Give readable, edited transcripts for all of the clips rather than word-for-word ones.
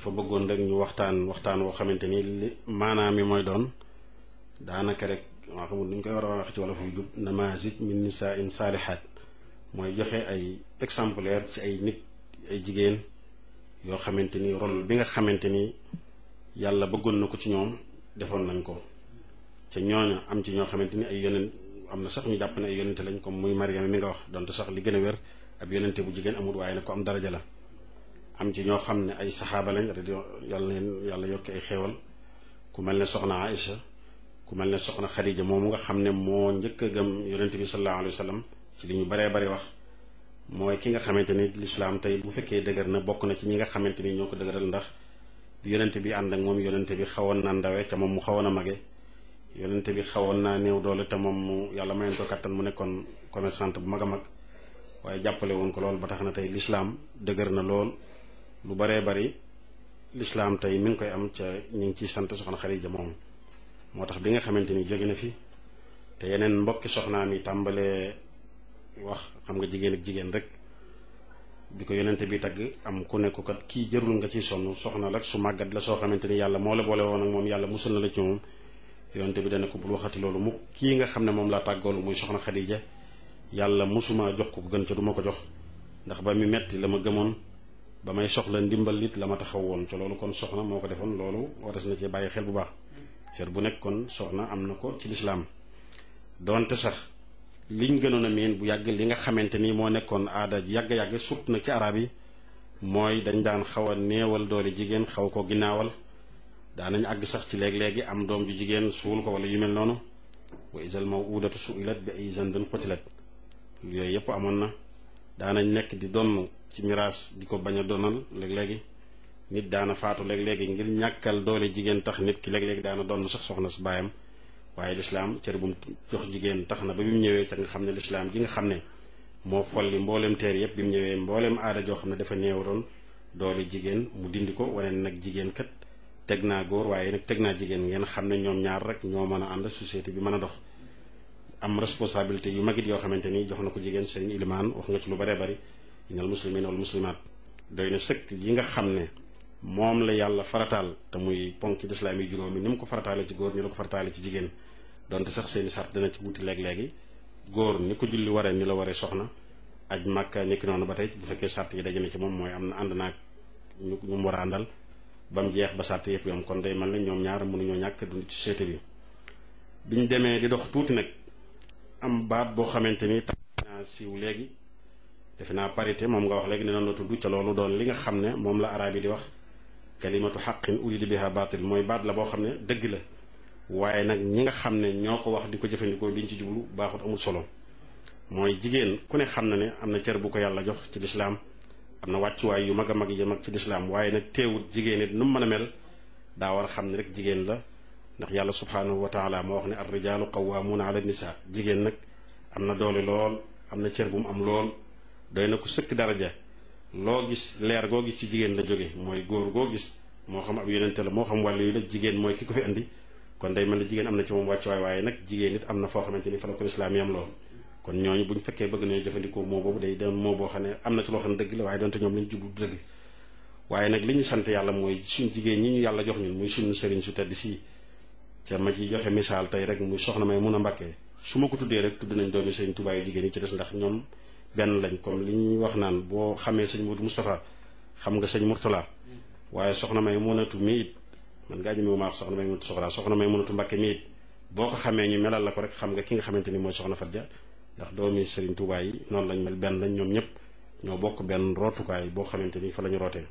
dafa bëggoon rek ñu waxtaan woo xamante ni li maanaam mi mooy doon daanaka rek maa xamul ni ñu koy war a wax ci wala fu jub namazij min nisaa saalihaat mooy joxe ay exemplaire ci ay nit ay jigéen yoo xamante ni rôle bi nga xamante ni yàlla bëggoon na ko ci ñoom defoon nañ ko ca ñooña am ci ñoo xamante ni ay yonent am na sax ñu jàpp ne ay yonente lañ comme muy Mariama mi nga wax donte sax li gën a wér ab yonente bu jigéen amul waaye nag ko am daraja la am ci ñoo xam ne ay saxaaba lañ yàlla leen yàlla yokki ay xéewal ku mel ne soxna Aïcha ku mel ne soxna Xadija moomu nga xam ne moo njëkk a gëm yonente bi sallallahu alayhi wa sallam ci li ñu baree bari wax mooy ki nga xamante ni lislaam tey bu fekkee dëgër na bokk na ci ñi nga xamante ni ñoo ko dëgëral ndax bi yonente bi ànd ak moom yonente bi xawoon naa ndawe ca moom mu xawoon a mage yonente bi xawoon naa néew doole te moom mu yàlla mayoon ko kattan mu nekkoon commerçante bu mag a mag waaye jàppale woon ko lool ba tax na tey lislaam dëgër na lool lu baree bari lislaam tey mi ngi koy am ca ñu ngi ciy sant soxna Xadija moom moo tax bi nga xamante ni jóge na fi te yeneen mbokki soxnaam yi tàmbalee wax xam nga jigéen ak jigéen rek bi ko yonente bi tagg am ku nekk kat kii jërul nga ciy sonn soxna la su màggat la soo xamante ni yàlla moo la boole woon ak moom yàlla musul na la ci moom yonente bi dana ko bul waxati loolu mu kii nga xam ne moom laa tàggoolu muy soxna Xadija yàlla musuma jox ko gën ca du ma ko jox ndax ba mi metti la ma gëmoon ba may soxla ndimbal it la ma taxaw woon ca loolu kon soxna moo ko defoon loolu waras na ci bàyyi xel bu baax cër bu nekk kon soxna am na ko ci lislaam doonte sax liñ gënoon a miin bu yàgg li nga xamante ni moo nekkoon aada yàgg-yàgg surtout nag ci arab yi mooy dañ daan xaw a néewal doole jigéen xaw ko ginnaawal daanañ àgg sax ci léeg-léegi am doom ju jigéen suul ko wala yu mel noonu wa isal mawudatu suilat bi ay zanbin qutilat yooyu yëpp amoon na daanañ nekk di donn ci miraas di ko bañ a donal léeg-léegi nit daana faatu léeg-léegi ngir ñàkkal doole jigéen tax nit ki léeg-léegi daana donn sax soxna su baayam waaye lislaam cër bu mu jox jigéen tax na ba bi mu ñëwee ca nga xam ne lislaam ji nga xam ne moo folli mboolem teer yëpp bi mu ñëwee mboolem aada joo xam ne dafa néewaroon doole jigéen mu dindi ko wane nag jigéen kat teg naa góor waaye nag teg naa jigéen ngeen xam ne ñoom ñaar rek ñoo mën a ànd société bi mën a dox am responsabilité yu magit yoo xamante ni jox na ko jigéen sëñ ilimaan wax nga ci lu baree bari inal muslimin wal muslimaat doy na sëkk yi nga xam ne moom la yàlla farataal te muy ponk lislaam yi juróomi ni mu ko farataale ci góor ni la ko farataale ci jigéen donte sax seeni sart dana ci wuti léeg-léegi góor ni ko julli waree ni la waree soxna aj màkka ni ki noonu ba tey bu fekkee sart yi daje na ci moom mooy am na ànd naag ñu mu war a àndal ba mu jeex ba sart yëpp yom kon day mel ne ñoom ñaar mënuñoo ñàkk dund ci société bi biñ demee di dox tuuti nag am baat boo xamante ni tax naa siiw léegi defe naa parité moom nga wax léegi ne noonu la tudd ca loolu doon li nga xam ne moom la araab yi di wax kalimatu xaqin urida biha baatil mooy baat la boo xam ne dëgg la waaye nag ñi nga xam ne ñoo ko wax di ko jëfandikoo liñ ci jublu baaxut amul solo mooy jigéen ku ne xam na ne am na cër bu ko yàlla jox ci lislaam am na wàccuwaay yu mag a mag yi mag ci lislaam waaye nag teewut jigéen it nu mu mën a mel daa war a xam ne rek jigéen la ndax yàlla subhaanahu wa taala moo wax ne ar rijaalu qawwaamuuna ala nisa jigéen nag am na doole lool am na cër bu mu am lool doy na ko sëkk daraja loo gis leer goo gis ci jigéen la jóge mooy góor goo gis moo xam ab yonente la moo xam wàllu yi la jigéen mooy ki ko fi andi kon day mel ne jigéen am na ci moom wàccuwaay waaye nag jigéen it am na foo xamante ni fa la ko lislaam yam lool kon ñooñu bu ñu fekkee bëgg nañu jëfandikoo moo boobu day doon moo boo xam ne am na ci loo xam ne dëgg la waaye doonte ñoom lañu jublu dëgg waaye nag li ñu sant yàlla mooy suñ jigéen ñi ñu yàlla jox ñun muy suñu sëriñ su tedd si ca ma ci joxe misaal tey rek muy soxna may mun a mbàkkee su ma ko tuddee rek tudd nañ doomi sëriñ Tuubaa yu jigéen yi ci des ndax ñoom benn lañ comme li ñuy wax naan boo xamee sëñ Modou Moustapha xam nga sëñ Mourtala waaye soxna may munatu mi it man ngaa ñëmewu maa wax soxna may munatu soxna may munatu mbàkke mi it boo ko xamee ñu melal la ko rek xam nga ki nga xamante ni mooy soxna Fatja ndax doomi sëriñ Tuubaa yi noonu lañ mel benn lañ ñoom ñëpp ñoo bokk benn rootukaay boo xamante ni fa la ñu rootee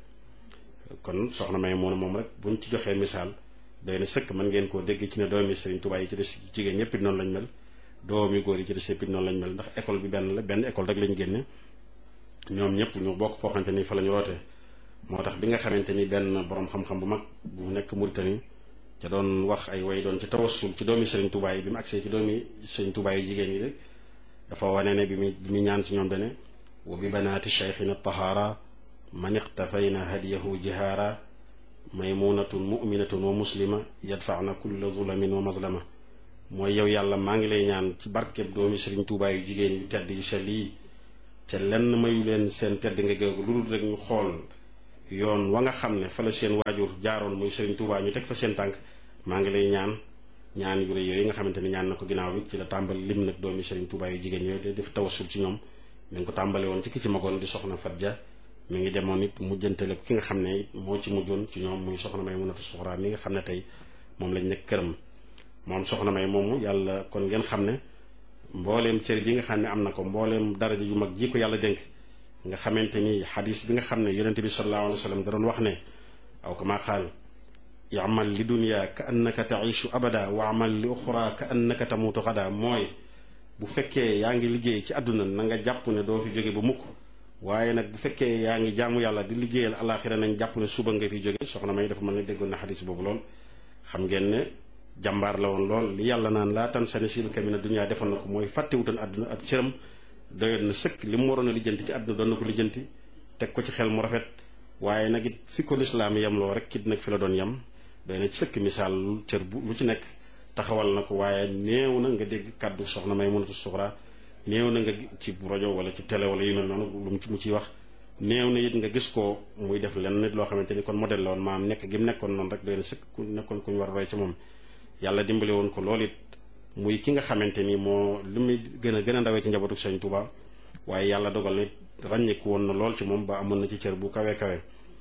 kon soxna may mun a moom rek buñ ci joxee misaal doy na sëkk mën ngeen koo dégg ci ne doomi sëriñ Tuubaa yi ci des jigéen ñëpp it noonu lañ mel doomi góor yi ci des yëpp it noonu lañ mel ndax école bi benn la benn école rek lañ génne ñoom ñëpp ñu bokk foo xamante ni fa la ñu rootee moo tax bi nga xamante ni benn borom xam-xam bu mag bu nekk Mauritanie ca doon wax ay way doon ci tawassul ci doomi sëriñ Tuubaa yi bi mu agsee ci doomi sëriñ Tuubaa yi jigéen yi rek dafa wane ne bi mu ñaan ci ñoom dane wa bi banaati cheikhina tahaara man iqtafayna hadiyahu jihaara maymunatun muminatun wa muslima yadfaana kulla zulamin wa mazlama mooy yow yàlla maa ngi lay ñaan ci barkeb doomi sëriñ Tuubaa yu jigéen yu tedd yu sell yi ca lenn mayu leen seen tedd nga géegu lu dul rek ñu xool yoon wa nga xam ne fa la seen waajur jaaroon muy Serigne Touba ñu teg fa seen tànk maa ngi lay ñaan yu rëy yooyu nga xamante ni ñaan na ko ginnaaw bi ci la tàmbali lim nag doomi Serigne Touba yu jigéen yooyu def tawassul ci ñoom mi ngi ko tàmbale woon ci ki ci magoon di soxna Fatja mi ngi demoon it mujjantale ki nga xam ne it moo ci mujjoon ci ñoom muy soxna Maymunatu Suxra mi nga xam ne tey moom lañ nekk këram moom soxna May moomu yàlla kon ngeen xam ne mbooleem cër bi nga xam ne am na ko mbooleem daraja yu mag ji ko yàlla dénk nga xamante ni xadis bi nga xam ne yonente bi sallallahu alayhi wa sallam da doon wax ne aw kama qaal yamal li dunya ka annaka taishu abada wa amal li uxra ka annaka tamutu xada mooy bu fekkee yaa ngi liggéey ci àdduna na nga jàpp ne doo fi jóge ba mukk waaye nag bu fekkee yaa ngi jaamu yàlla di liggéeyal alaxira nañ jàpp ne suba nga fi jóge soxna May dafa mën ne déggoon na xadis boobu lool xam ngeen ne jàmbaar la woon lool li yàlla naan laa tan sani sil kamina dunya defoon na ko mooy fàttewutoon àdduna ab cëram doyoon na sëkk li mu waroon a lijjanti ci àdduna doon na ko lijjanti teg ko ci xel mu rafet waaye nag it fi ko lislaam yem loo rek kit nag fi la doon yem doy na ci sëkk misaal cër bu lu ci nekk taxawal na ko waaye néew na nga dégg kàddu soxna Maymunatu Suxra néew na nga ci rajo wala ci télé wala yu mel noonu lu mu ciy wax néew na it nga gis ko muy def lenn nit loo xamante ni kon modèle la woon maam nekk gi mu nekkoon noonu rek doy na sëkk ku nekkoon ku ñu war a roy ci moom yàlla dimbale woon ko loolu it muy ki nga xamante ni moo li muy gën a ndawee ci njabootu Sëñ Tuuba waaye yàlla dogal nit ràññeeku woon na lool ci moom ba amoon na ci cër bu kawe kawe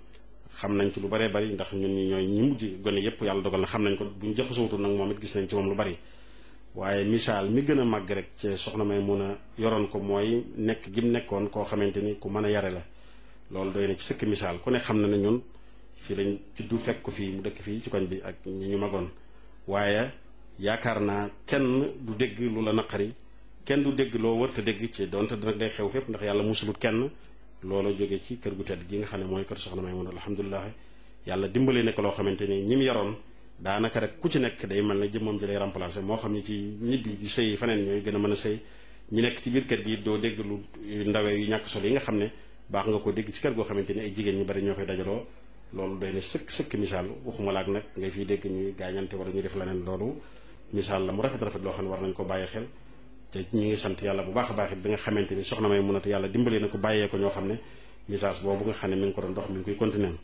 xam nañ ci lu baree bari ndax ñun ñi ñooy ñi mujj gone yépp yàlla dogal na xam nañ ko buñ jaxasootul nag moom it gis nañ ci moom lu bari waaye misaal mi gën a màgg rek ci soxna May mun a yoroon ko mooy nekk gi mu nekkoon koo xamante ni ku mën a yare la loolu doy na ci sëkk misaal ku ne xam na ne ñun fii lañ juddu fekk ko fii mu dëkk fii ci koñ bi ak ñi ñu magoon waaye yaakaar naa kenn du dégg lu la naqari kenn du dégg loo wërta dégg ci donte nag day xew fépp ndax yàlla musulut kenn loolu jóge ci kër gu tedd gi nga xam ne mooy kër soxna May mun alhamdulilah yàlla dimbale ne ko loo xamante ni ñi mu yaroon daanaka rek ku ci nekk day mel ne jëmmam ji lay remplacé moo xam ni ci ñibbi di sëy faneen ñooy gën a mën a sëy ñi nekk ci biir kër gi doo dégg lu ndawee yu ñàkk solo yi nga xam ne baax nga ko dégg ci kër goo xamante ni ay jigéen ñu bari ñoo fay dajaloo loolu doy na sëkk misaal waxuma laak nag ngay fiy dégg ñuy gaañante wala ñuy def leneen loolu misaal la mu rafet loo xam ne war nañ ko bàyyi xel te ñu ngi sant yàlla bu baax a baax it bi nga xamante ni soxna May munatu yàlla dimbalee na ko bàyyee ko ñoo xam ne message boobu nga xam ne mi ngi ko doon dox mi ngi koy continuer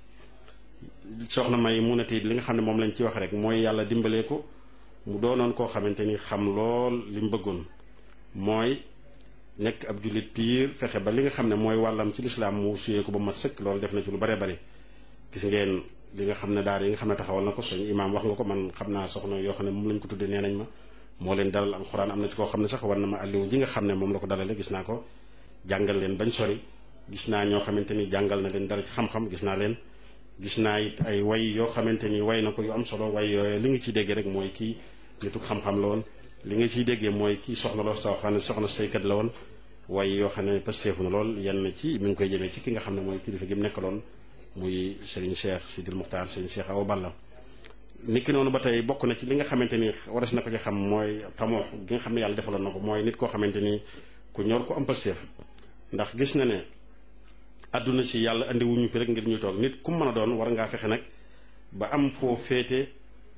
soxna May munatu it li nga xam ne moom lañ ci wax rek mooy yàlla dimbalee ko mu doonoon koo xamante ni xam lool li mu bëggoon mooy nekk ab jullit piir fexe ba li nga xam ne mooy wàllam ci lislaam mu suyee ko ba mat sëkk loolu def na ci lu bare bare gis ngeen li nga xam ne daara yi nga xam ne taxawal na ko suñu imaam wax nga ko man xam naa soxna yoo xam ne moom lañ ko tuddee nee nañ ma moo leen dalal alxuraan am na ci koo xam ne sax war na ma àlliwu ji nga xam ne moom la ko dalale gis naa ko jàngal leen bañ sori gis naa ñoo xamante ni jàngal na leen dara ci xam-xam gis naa leen gis naa it ay way yoo xamante ni way na ko yu am solo way yooyu li nga ciy déggee rek mooy kii nituk xam-xam la woon li nga ciy déggee mooy kii soxna loo soo xam ne soxna saykat la woon way yoo xam ne pasteefu na lool yenn ci mi ngi koy jëmee ci ki nga xam ne mooy kilifa gi mu nekkaloon muy Serigne Cheikh Sidil Muxtaar Serigne Cheikh Awa Balla niki noonu ba tey bokk na ci li nga xamante ni waras na ko ci xam mooy tamoo gi nga xam ne yàlla defaloon na ko mooy nit koo xamante ni ku ñor ko am pasteef ndax gis na ne àdduna si yàlla andi wuñu fi rek ngir ñu toog nit ku mën a doon war ngaa fexe nag ba am foo féete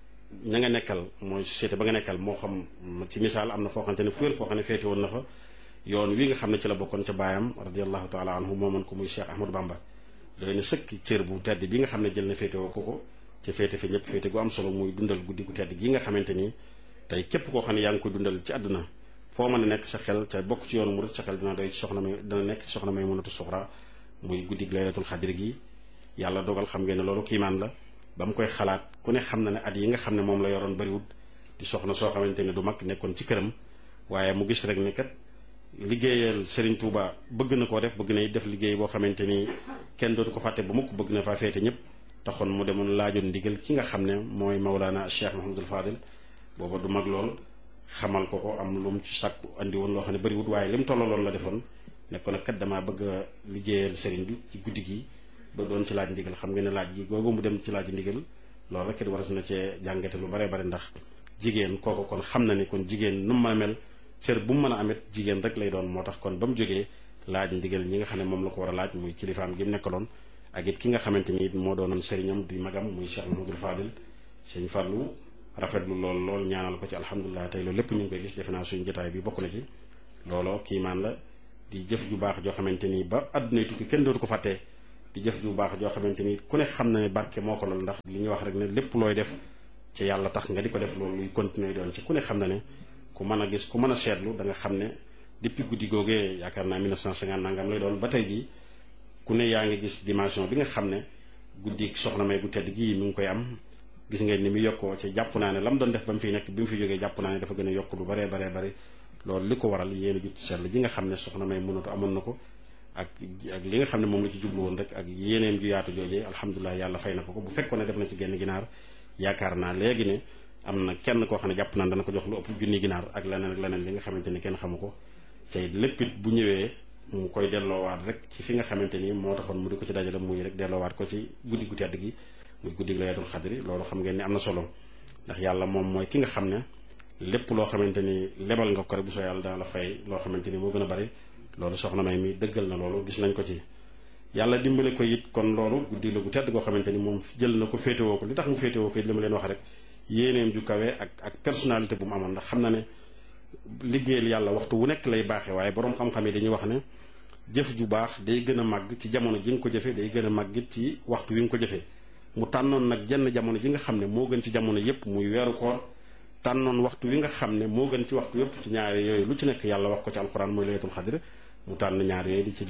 ña nga nekkal mooy société ba nga nekkal moo xam ci misaal am na foo xamante ne fu wér foo xam ne féete woon na fa yoon wi nga xam ne ci la bokkoon ca baayam radiallahu taala anhu mooman ko muy Cheikh Ahmadou Bamba doy na sëkk cër bu tedd bi nga xam ne jël na féete woo ko ci féete fi ñëpp féete gu am solo muy dundal guddi gu tedd gi nga xamante ni tey képp koo xam ne yaa ngi koy dundal ci àdduna foo mën a nekk sa xel te bokk ci yoonu murid sa xel dina doy ci soxna May dina nekk ci soxna Maymunatu Suxra muy guddi laylatul xadri gi yàlla dogal xam ngeen ne loolu kiimaan la ba mu koy xalaat ku ne xam na ne at yi nga xam ne moom la yoroon bariwut di soxna soo xamante ne du mag nekkoon ci këram waaye mu gis rek ne kat liggéeyal Serigne Touba bëgg na koo def bëgg na def liggéey boo xamante ni kenn dootu ko fàtte ba mukk bëgg na faa féete ñëpp taxoon mu demoon laajoon ndigal ki nga xam ne mooy Mawlana Cheikh Mahamadul Fadil booba du mag lool xamal ko ko am lu mu ci sàkku andi woon loo xam ne bariwut waaye li mu tollaloon la defoon nekkoon nag kat damaa bëgg a liggéeyal Serigne bi ci guddi gi ba doon ci laaj ndigal xam nga ne laaj gi googu mu dem ci laaj ndigal loolu rek it waras na cee jàngate lu bare bare ndax jigéen kooku kon xam na ni kon jigéen nu mu mën a mel cër bu mu mën a amit jigéen rek lay doon moo tax kon ba mu jógee laaj ndigal ñi nga xam ne moom la ko war a laaj muy kilifaam gi mu nekkaloon ak it ki nga xamante ni it moo doonoon sëriñam di magam muy Cheikh Mahamadul Fadil sëñ Fallou rafetlu lool ñaanal ko ci alhamdulilah tey loolu lépp ñu ngi koy gis defe naa suñu jotaay bi bokk na ci looloo kiimaan la di jëf ju baax joo xamante ni ba àdduna tukki kenn dootu ko fàttee di jëf ju baax joo xamante ni ku ne xam na ne barke moo ko lool, ndax li ñuy wax rek ne lépp looy def ci yàlla tax nga di ko def loolu luy continuer doon ci ku ne xam na ne ku mën a gis ku mën a seetlu da nga xam ne depuis guddi googee yaakaar naa 1950 nangam lay doon ba tey jii ku ne yaa ngi gis dimension bi nga xam ne guddi soxna May gu tedd gii mi ngi koy am. gis ngeen ni mu yokkoo ci jàpp naa ne la mu doon def ba mu fiy nekk bi mu fi jógee jàpp naa ne dafa gën a yokk lu baree bari loolu li ko waral yéen a jut ci sell ji nga xam ne soxna May mënatu amoon na ko ak li nga xam ne moom la ci jublu woon rek ak yéeneem ju yaatu joojee alhamdulilah yàlla fay na ko bu fekkoon ne def na ci genn ginaar yaakaar naa léegi ne am na kenn koo xam ne jàpp naa dana ko jox lu ëpp junni ginaar ak leneen li nga xamante ni kenn xamu ko tey lépp it bu ñëwee mu koy delloowaat rek ci fi nga xamante ni moo taxoon mu di ko ci dajale muy rek delloowaat ko ci guddi gu tedd gi muy guddi laylatul xadri loolu xam ngeen ni am na solo ndax yàlla moom mooy ki nga xam ne lépp loo xamante ni lebal nga ko rek bu soo yàlla dana la fay loo xamante ni moo gën a bari loolu soxna May mi dëggal na loolu gis nañ ko ci yàlla dimbale ko it kon loolu guddi la gu tedd goo xamante ni moom jël na ko féetewoo ko li tax mu féetewoo ko it li ma leen wax rek yéeneem ju kawe ak personnalité bu mu amoon ndax xam na ne liggéeyal yàlla waxtu wu nekk lay baaxee waaye boroom xam-xam yi dañuy wax ne jëf ju baax day gën a màgg ci jamono ji nga ko jëfee day gën a màgg it ci waxtu wi nga ko jëfee mu tànnoon nag jenn jamono ji nga xam ne moo gën ci jamono yépp muy weeru koor tànnoon waxtu wi nga xam ne moo gën ci waxtu yépp ci ñaari yooyu lu ci nekk yàlla wax ko ci alxuraan mooy laylatul xadr mu tànn ñaar yooyu di ci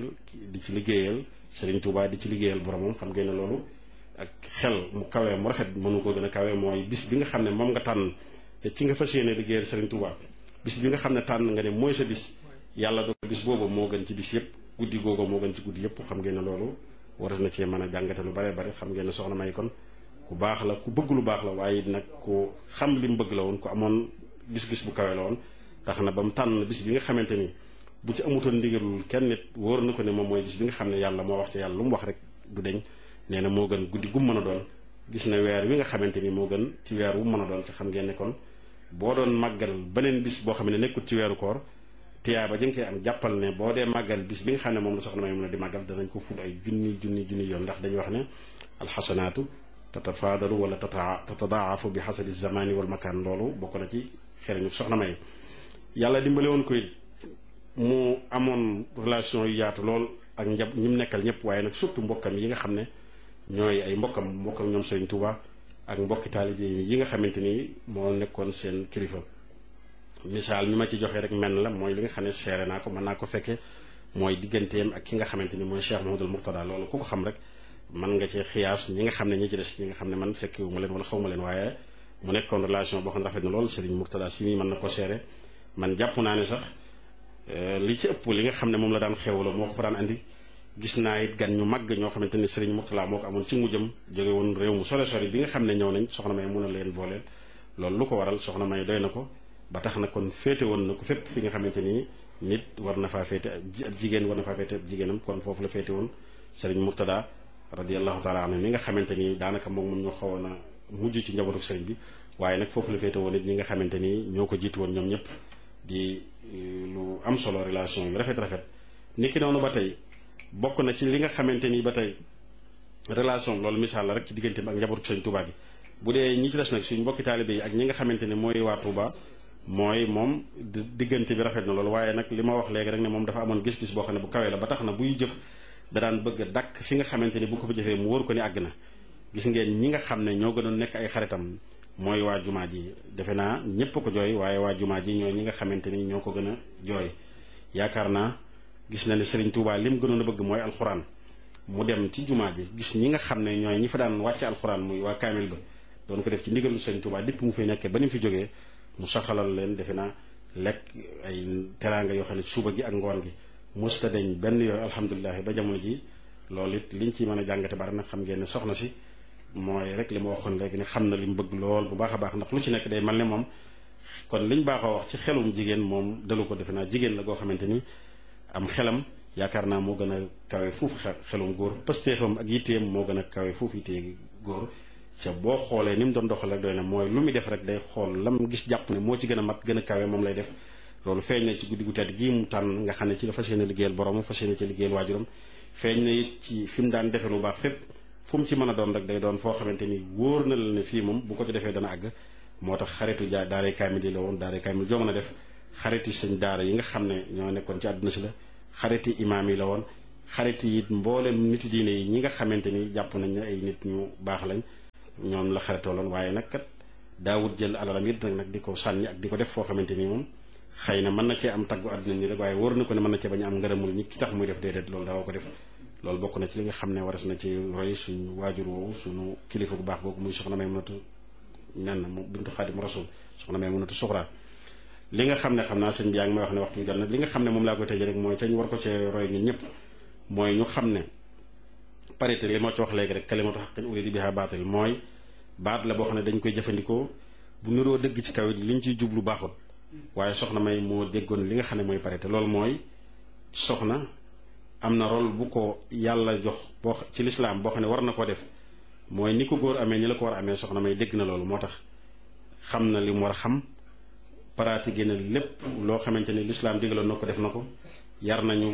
liggéeyal Serigne Touba di ci liggéeyal boromam xam ngeen ne loolu ak xel mu kawee mu rafet mënu ko gën a kawe mooy bis bi nga xam ne moom nga tànn te ci nga fas yéene liggéeyal Serigne Touba bis bi nga xam ne tànn nga ne mooy sa bis yàlla do bis boobu moo gën ci bis yépp guddi googu moo gën ci guddi yépp xam ngeen ne loolu war na cee mën a jàngate lu bare bare xam ngeen ne soxna May kon ku baax la ku bëgg lu baax la waaye nag ku xam li mu bëgg la woon ku amoon gis-gis bu kawe la woon tax na ba mu tànn bis bi nga xamante ni bu ci amutoon ndigalul kenn nit wóor na ko ne moom mooy bis bi nga xam ne yàlla moo wax ci yàlla lu mu wax rek du deñ nee na moo gën guddi gu mën a doon gis na weer wi nga xamante ni moo gën ci weer wu mën a doon te xam ngeen ne kon boo doon màggal beneen bis boo xam ne nekkut ci weeru koor tiyaaba jëng koy am jàppal ne boo dee màggal bis bi nga xam ne moom la soxna May mën a di màggal danañ ko ful ay junni yoon ndax dañuy wax ne alxasanaatu tatafaadalu wala tatadaafu bi xasabi zamani wal makaan loolu bokk na ci xereñu soxna May yàlla dimbale woon ko it mu amoon relation yu yaatu lool ak ñi mu nekkal ñëpp waaye nag surtout mbokkam yi nga xam ne ñooy ay mbokkam ñoom Serigne Touba ak mbokki taalibe yi nga xamante ni moo nekkoon seen kilifa misaal mi ma ci joxee rek menn la mooy li nga xam ne seere naa ko mën naa ko fekke mooy digganteem ak ki nga xamante ni mooy Cheikh Mouhamadoul Mourtada loolu ku ko xam rek mën nga ci xiyaas ñi nga xam ne ñi ci des ñi nga xam ne man fekkewu ma leen wala xaw ma leen waaye mu nekkoon relation boo xam ne rafet na lool Serigne Mourtada si mii mën na ko seere man jàpp naa ne sax li ci ëpp li nga xam ne moom la daan xewloo moo ko fa daan andi gis naa it gan ñu màgg ñoo xamante ni Serigne Mourtada moo ko amoon ci mujjam jóge woon réew mu sore sori bi nga xam ne ñëw nañ soxna May mun a leen booleel loolu lu ko waral soxna May doy na ko ba tax na kon féete woon na ko fépp fi nga xamante ni nit war na faa féete ab jigéen war na faa féete ab jigéenam kon foofu la féete woon Serigne Mourtada radiyallahu taala anhu mi nga xamante ni daanaka moom ñoo xawoon a mujj ci njabootu Serigne bi waaye nag foofu la féete woon it ñi nga xamante ni ñoo ko jiitu woon ñoom ñëpp di lu am solo relation yu rafet niki noonu ba tey bokk na ci li nga xamante ni ba tey relation loolu misaal la rek ci diggante bi ak njabootu Serigne Touba gi bu dee ñi ci des nag suñu mbokki taalibe yi ak ñi nga xamante ni mooy waa Touba mooy moom diggante bi rafet na loolu waaye nag li ma wax léegi rek ne moom dafa amoon gis-gis boo xam ne bu kawee la ba tax na buy jëf da daan bëgg a dàkk fi nga xamante ni bu ko fa jëfee mu wóor ko ni àgg na gis ngeen ñi nga xam ne ñoo gënoon nekk ay xaritam mooy waa jumaa ji defe naa ñépp ko jooy waaye waa jumaa ji ñooy ñi nga xamante ni ñoo ko gën a jooy yaakaar naa gis na ne Serigne Touba lim gënoon a bëgg mooy alxuraan mu dem ci jumaa ji gis ñi nga xam ne ñooy ñi fa daan wàcce alxuraan muy waa kaamil ba doon ko def ci ndigalu Serigne Touba dipp mu fi nekkee ba ni mu fi jógee mu saxalal leen defe naa lekk ay teraanga yoo xam ne suba gi ak ngoon gi musta deñ benn yooyu alhamdulilah ba jamono ji loolu it liñ ci mën a jàngate bari nag xam ngeen ne soxna si mooy rek li ma waxoon léegi ne xam na li mu bëgg lool bu baax a baax ndax lu ci nekk day mel ne moom kon liñ baaxoo wax ci xelum jigéen moom dalu ko defe naa jigéen la goo xamante ni am xelam yaakaar naa moo gën a kawe fuuf xelum góor pëstéefam ak yitteem moo gën a kawe fuuf yittee góor ca boo xoolee ni mu doon doxal rek doy na mooy lu muy def rek day xool lam gis jàpp ne moo ci gën a mat gën a kawe moom lay def loolu feeñ na ci guddi gu tedd gii mu tànn nga xam ne ci la fas yéene liggéeyal borom fas yéene ci liggéeyal waajuram feeñ na it ci fi mu daan defe lu baax fépp fu mu ci mën a doon rek day doon foo xamante ni wóor na la ne fii moom bu ko ci defee dana àgg moo tax xaritu daaray kaamil yi la woon daaray kaamil joo mën a def xariti sëñ daara yi nga xam ne ñoo nekkoon ci àdduna si la xariti imaam yi la woon xarit yi it mboolem nitu diine yi ñi nga xamante ni jàpp nañ ne ay nit ñu baax lañ ñoom la xaritooloon waaye nag kat daawut jël alalam it nag di ko sànni ak di ko def foo xamante ni moom xëy na mën na cee am taggu àdduna ni rek waaye wóor na ko ne mën na cee bañ a am ngërëmul ñi ki tax muy def déedéet loolu daawoo ko def loolu bokk na ci li nga xam ne waras na ci roy suñu waajur woowu suñu kilifa gu baax googu muy soxna Maymunatu nen mu bintu Xaadim Rasul soxna Maymunatu Suxra li nga xam ne xam naa sëñ bi yaa ngi may wax ne waxtu bi jot na li nga xam ne moom laa koy tëjee rek mooy te ñu war ko cee roy ñun ñëpp mooy ñu xam ne parité li ma ci wax léegi rek kalimatu haqqin urida biha baatil mooy baat la boo xam ne dañ koy jëfandikoo bu niroo dëgg ci kaw it li ñu ciy jublu baaxut waaye soxna May moo déggoon li nga xam ne mooy parité loolu mooy soxna am na rôle bu ko yàlla jox boo ci lislaam boo xam ne war na ko def mooy ni ko góor amee ni la ko war a amee soxna May dégg na loolu moo tax xam na li mu war a xam pratiqué na lépp loo xamante ni lislaam digaloon na ko def na ko yar nañu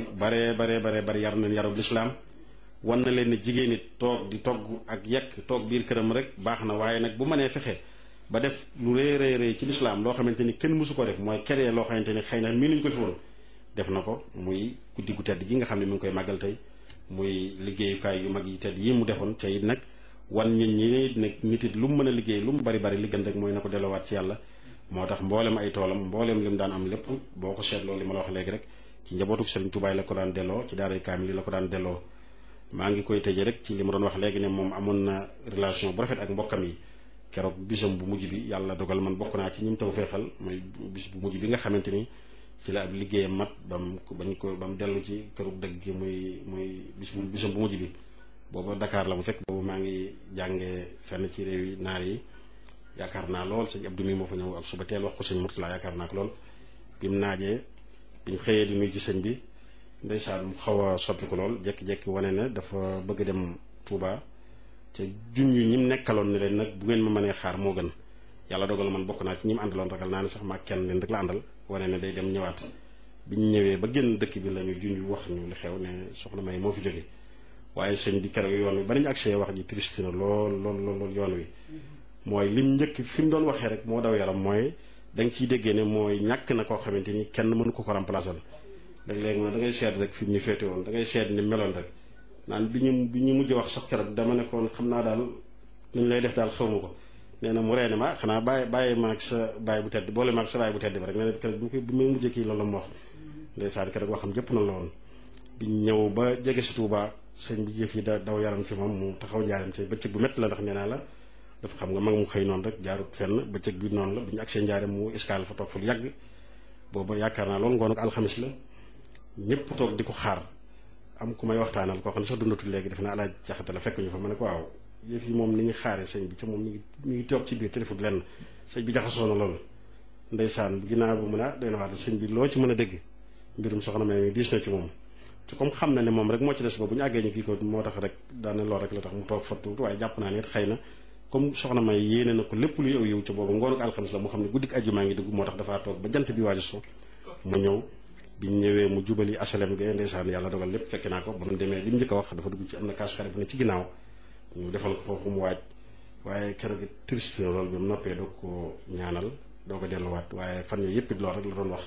bare yar nañ yarub lislaam wan na leen ne jigéen it toog di togg ak yekk toog biir këram rek baax na waaye nag bu mënee fexe ba def lu rëy ci lislaam loo xamante ni kenn mësu ko def mooy keree loo xamante ni xëy na mii nuñ ko fi woon def na ko muy guddi gu tedd gi nga xam ne mi ngi koy màggal tey muy liggéeyukaay yu mag yi tedd yi mu defoon ca it nag wan nit ñi nag nit it lu mu mën a liggéey lu mu bari li gën rek mooy na ko delloowaat ci yàlla moo tax mboolem ay toolam mboolem li mu daan am lépp boo ko seetloo li ma la wax léegi rek ci njabootu Sëriñ Tuubaa la ko daan delloo ci daaray kaamil la ko daan delloo maa ngi koy tëjee rek ci li ma doon wax léegi ne moom amoon na relation bu rafet ak mbokkam yi keroog bisam bu mujj bi yàlla dogal man bokk naa ci ñi mu taw feexal mooy bis bu mujj bi nga xamante ni ci la ab liggéeyam mat ba mu dellu ci këru dëgg gi muy bisam bu mujj bi booba Dakar la mu fekk boobu maa ngi jàngee fenn ci réew yi naar yi yaakaar naa lool sëñ Abdou mi moo fa ñëw ak suba teel wax ko sëñ Murtala yaakaar naa ko lool bi mu naajee bi ñu xëyee di nuyu ci sëñ bi ndeysaan mu xaw a soppi ko lool jékki-jékki wane ne dafa bëgg dem Touba te junj ñi mu nekkaloon ne leen nag bu ngeen ma mënee xaar moo gën yàlla dogal man bokk naa ci ñi mu àndaloon ragal naa ne sax maa kenn leen rek la àndal wane ne day dem ñëwaat bi ñu ñëwee ba génn dëkk bi la ñu junj wax ñu li xew ne soxna May moo fi jóge waaye sëñ bi keroog yoon wi ba nañu agsee wax ji triste na lool yoon wi mooy lim njëkk fi mu doon waxee rek moo daw yaram mooy da nga ciy déggee ne mooy ñàkk na koo xamante ni kenn mënu ko remplacer léeg-léeg moom da ngay seet rek fi mu ñu féete woon da ngay seet ni meloon rek naan bi ñu mujj wax sax keroog dama nekkoon xam naa daal nu ñu lay def daal xawma ko nee na mu reene ma xanaa bàyyi maag sa baay bu tedd boole maag sa baay bu tedd bi rek nee na keroog bi muy mujj kii loolu la mu wax ndeysaan keroog waxam jëpp na la woon bi ñëw ba jege si Touba sëñ bi jëf yi daw yaram ci moom mu taxaw njaaram te bëccëg bu métti la ndax nee naa la dafa xam nga mag mu xëy noonu rek jaarut fenn bëccëg bi noonu la bi ñu agsee njaaram mu escale fa toog fa lu yàgg booba yaakaar naa loolu ngoon ak alxamis la ñëpp toog di ko xaar am ku may waxtaanal koo xam ne sax dundatul léegi def naa alaaj jaxate la fekk ñu fa ma ne ko waaw yëf yi moom ni ñu xaaree sëñ bi ca moom mi ngi toog ci biir téléphone lenn sëñ bi jaxasoo na loolu ndeysaan ginnaaw bu mu ne doy na waat sëñ bi loo ci mën a dégg mbirum soxna May diis na ci moom te comme xam na ne moom rek moo ci des ba bu ñu àggee ñu kii ko moo tax rek daane lool rek la tax mu toog fa tuuti waaye jàpp naa ne it xëy na comme soxna May yéene na ko lépp luy aw yiw ca boobu ngoonu alxamis la mu xam ne guddik àjjuma ngi dugg moo tax dafaa toog ba jant bi waaju so mu ñëw bi ñu ñëwee mu jubali asalem ge ndeysaan yàlla dogal lépp fekk naa ko ba mu demee li mu njëkk a wax dafa dugg ci am na kaas xarit bu ne ci ginnaaw ñu defal ko foofu mu waaj waaye keroog triste na loolu bi mu noppee doo ko ñaanal doo ko delluwaat waaye fan yooyu yëpp it lool rek la doon wax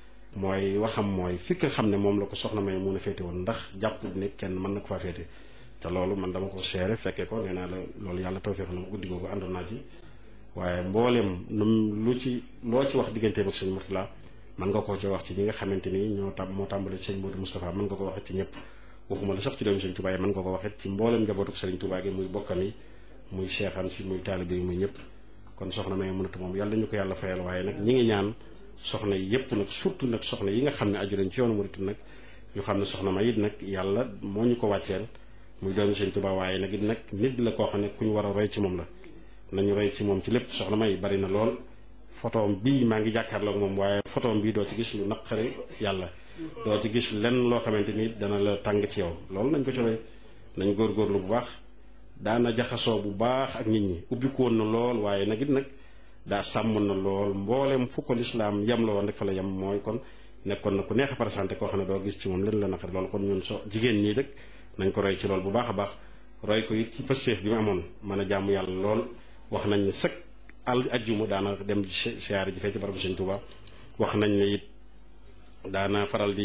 mooy waxam mooy fi nga xam ne moom la ko soxna May mun a féete woon ndax jàpp ne kenn mën na ko faa féete te loolu man dama ko seere fekkee ko nee naa la loolu yàlla tawfeex la mu guddi googu àndoon naa ci waaye mbooleem loo ci wax digganteem ak sëñ Murtala mën nga koo ci wax ci ñi nga xamante ni moo tàmbale ci sëñ Modou Moustapha mën nga ko waxee ci ñëpp waxuma la sax ci doomu sëñ Touba yi mën nga ko waxee ci mbooleem njabootu sëriñ Touba gi muy bokkam yi muy seexam si muy taalibe yi muy ñëpp kon soxna May mënatu moom yàlla ñu ko yàlla fayal waaye nag ñi ngi ñaan soxna yi yëpp nag surtout nag soxna yi nga xam ne aju nañ ci yoonu murit nag ñu xam ne soxna May it nag yàlla moo ñu ko wàcceel muy doomu sëñ Touba waaye nag it nag nit la koo xam ne ku ñu war a roy ci moom la nañu roy ci moom ci lépp soxna May bari na lool photoom bii maa ngi jàkkaarloog moom waaye photoom bii doo ci gis lu naqari yàlla doo ci gis lenn loo xamante ni dana la tàng ci yow loolu nañ ko ci roy nañ góorgóorlu bu baax daana jaxasoo bu baax ak nit ñi ubbi ko woon na lool waaye nag it nag daa sàmm na lool mboolem fu ko lislaam yem la woon rek fa la yem mooy kon nekkoon na ku neex a présenté koo xam ne doo gis ci moom len la naqari loolu kon ñun jigéen ñii rek nañ ko roy ci lool bu baax a baax roy ko it ci pëstéef bi mu amoon mën a jàmm yàlla lool wax nañ ne sëkk ajjuma daana dem siyaare ji fee ci barabu Sëñ Tuuba wax nañ ne it daana faral di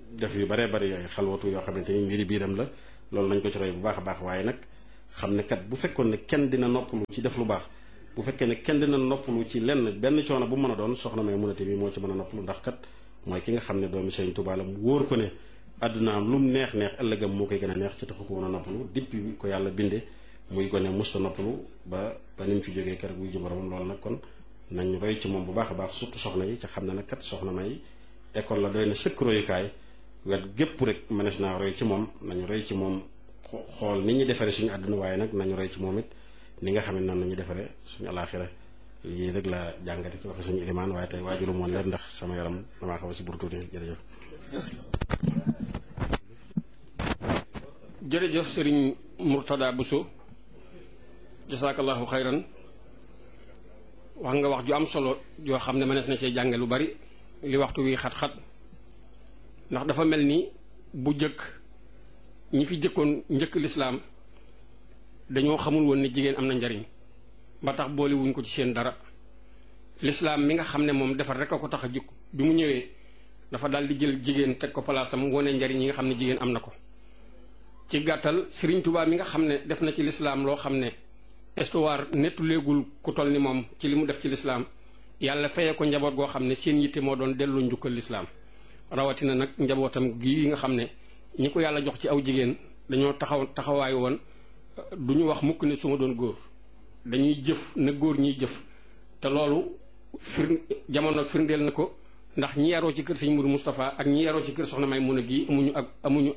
def yu baree bari ay xalwatu yoo xamante ni mbiri biiram la loolu nañ ko ci roy bu baax a baax waaye nag xam ne kat bu fekkoon ne kenn dina noppalu ci def lu baax bu fekkee ne kenn dina noppalu ci lenn benn coono bu mën a doon soxna Maymunatu bi moo ci mën a noppalu ndax kat mooy ki nga xam ne doomi Sëriñ Tuubaa la mu wóor ko ne àddunaam lu mu neex neex ëllëgam moo koy gën a neex ci taxu ko woon a noppalu depuis ko yàlla binde muy gone musta noppalu ba ni mu fi jógee keroog wuy ji boromam loolu nag kon nañ roy ci moom bu baax a baax surtout soxna yi ca xam ne nag kat soxna May école la doy na sëkk royukaay wet gépp rek mënees naa roy ci moom nañu roy ci moom xool ni ñu defaree suñu àdduna waaye nag nañu roy ci moom it ni nga xam ne noonu nañu defaree suñu alaaxira lii rek la jàngate ci waxe suñu ilimaan waaye tey waajuru moon leen ndax sama yaram damaa xaw a si buru tuuti jërëjëf jërëjëf sëriñ Murtada Bousso jasaakallahu xayran wax nga wax ju am solo yoo xam ne mënees na cee jànge lu bari li waxtu wi xat-xat ndax dafa mel ni bu jëkk ñi fi jëkkoon njëkk lislaam dañoo xamul woon ne jigéen am na njariñ ba tax boole wuñ ko ci seen dara lislaam mi nga xam ne moom defar rek a ko tax a jukk bi mu ñëwee dafa daal di jël jigéen teg ko palaasam wone njariñ yi nga xam ne jigéen am na ko ci gàttal Sëriñ Tuubaa mi nga xam ne def na ci lislaam loo xam ne histoire nettu léegul ku toll ni moom ci li mu def ci lislaam yàlla fayee ko njaboot goo xam ne seen yitte moo doon delloo njukkal lislaam rawatina nag njabootam gii nga xam ne ñi ko yàlla jox ci aw jigéen dañoo taxawaay woon du ñu wax mukk ne su ma doon góor dañuy jëf na góor ñiy jëf te loolu jamono firndeel na ko ndax ñi yaroo ci kër sëñ Mourou Moustapha ak ñi yaroo ci kër soxna Maymuna gi amuñu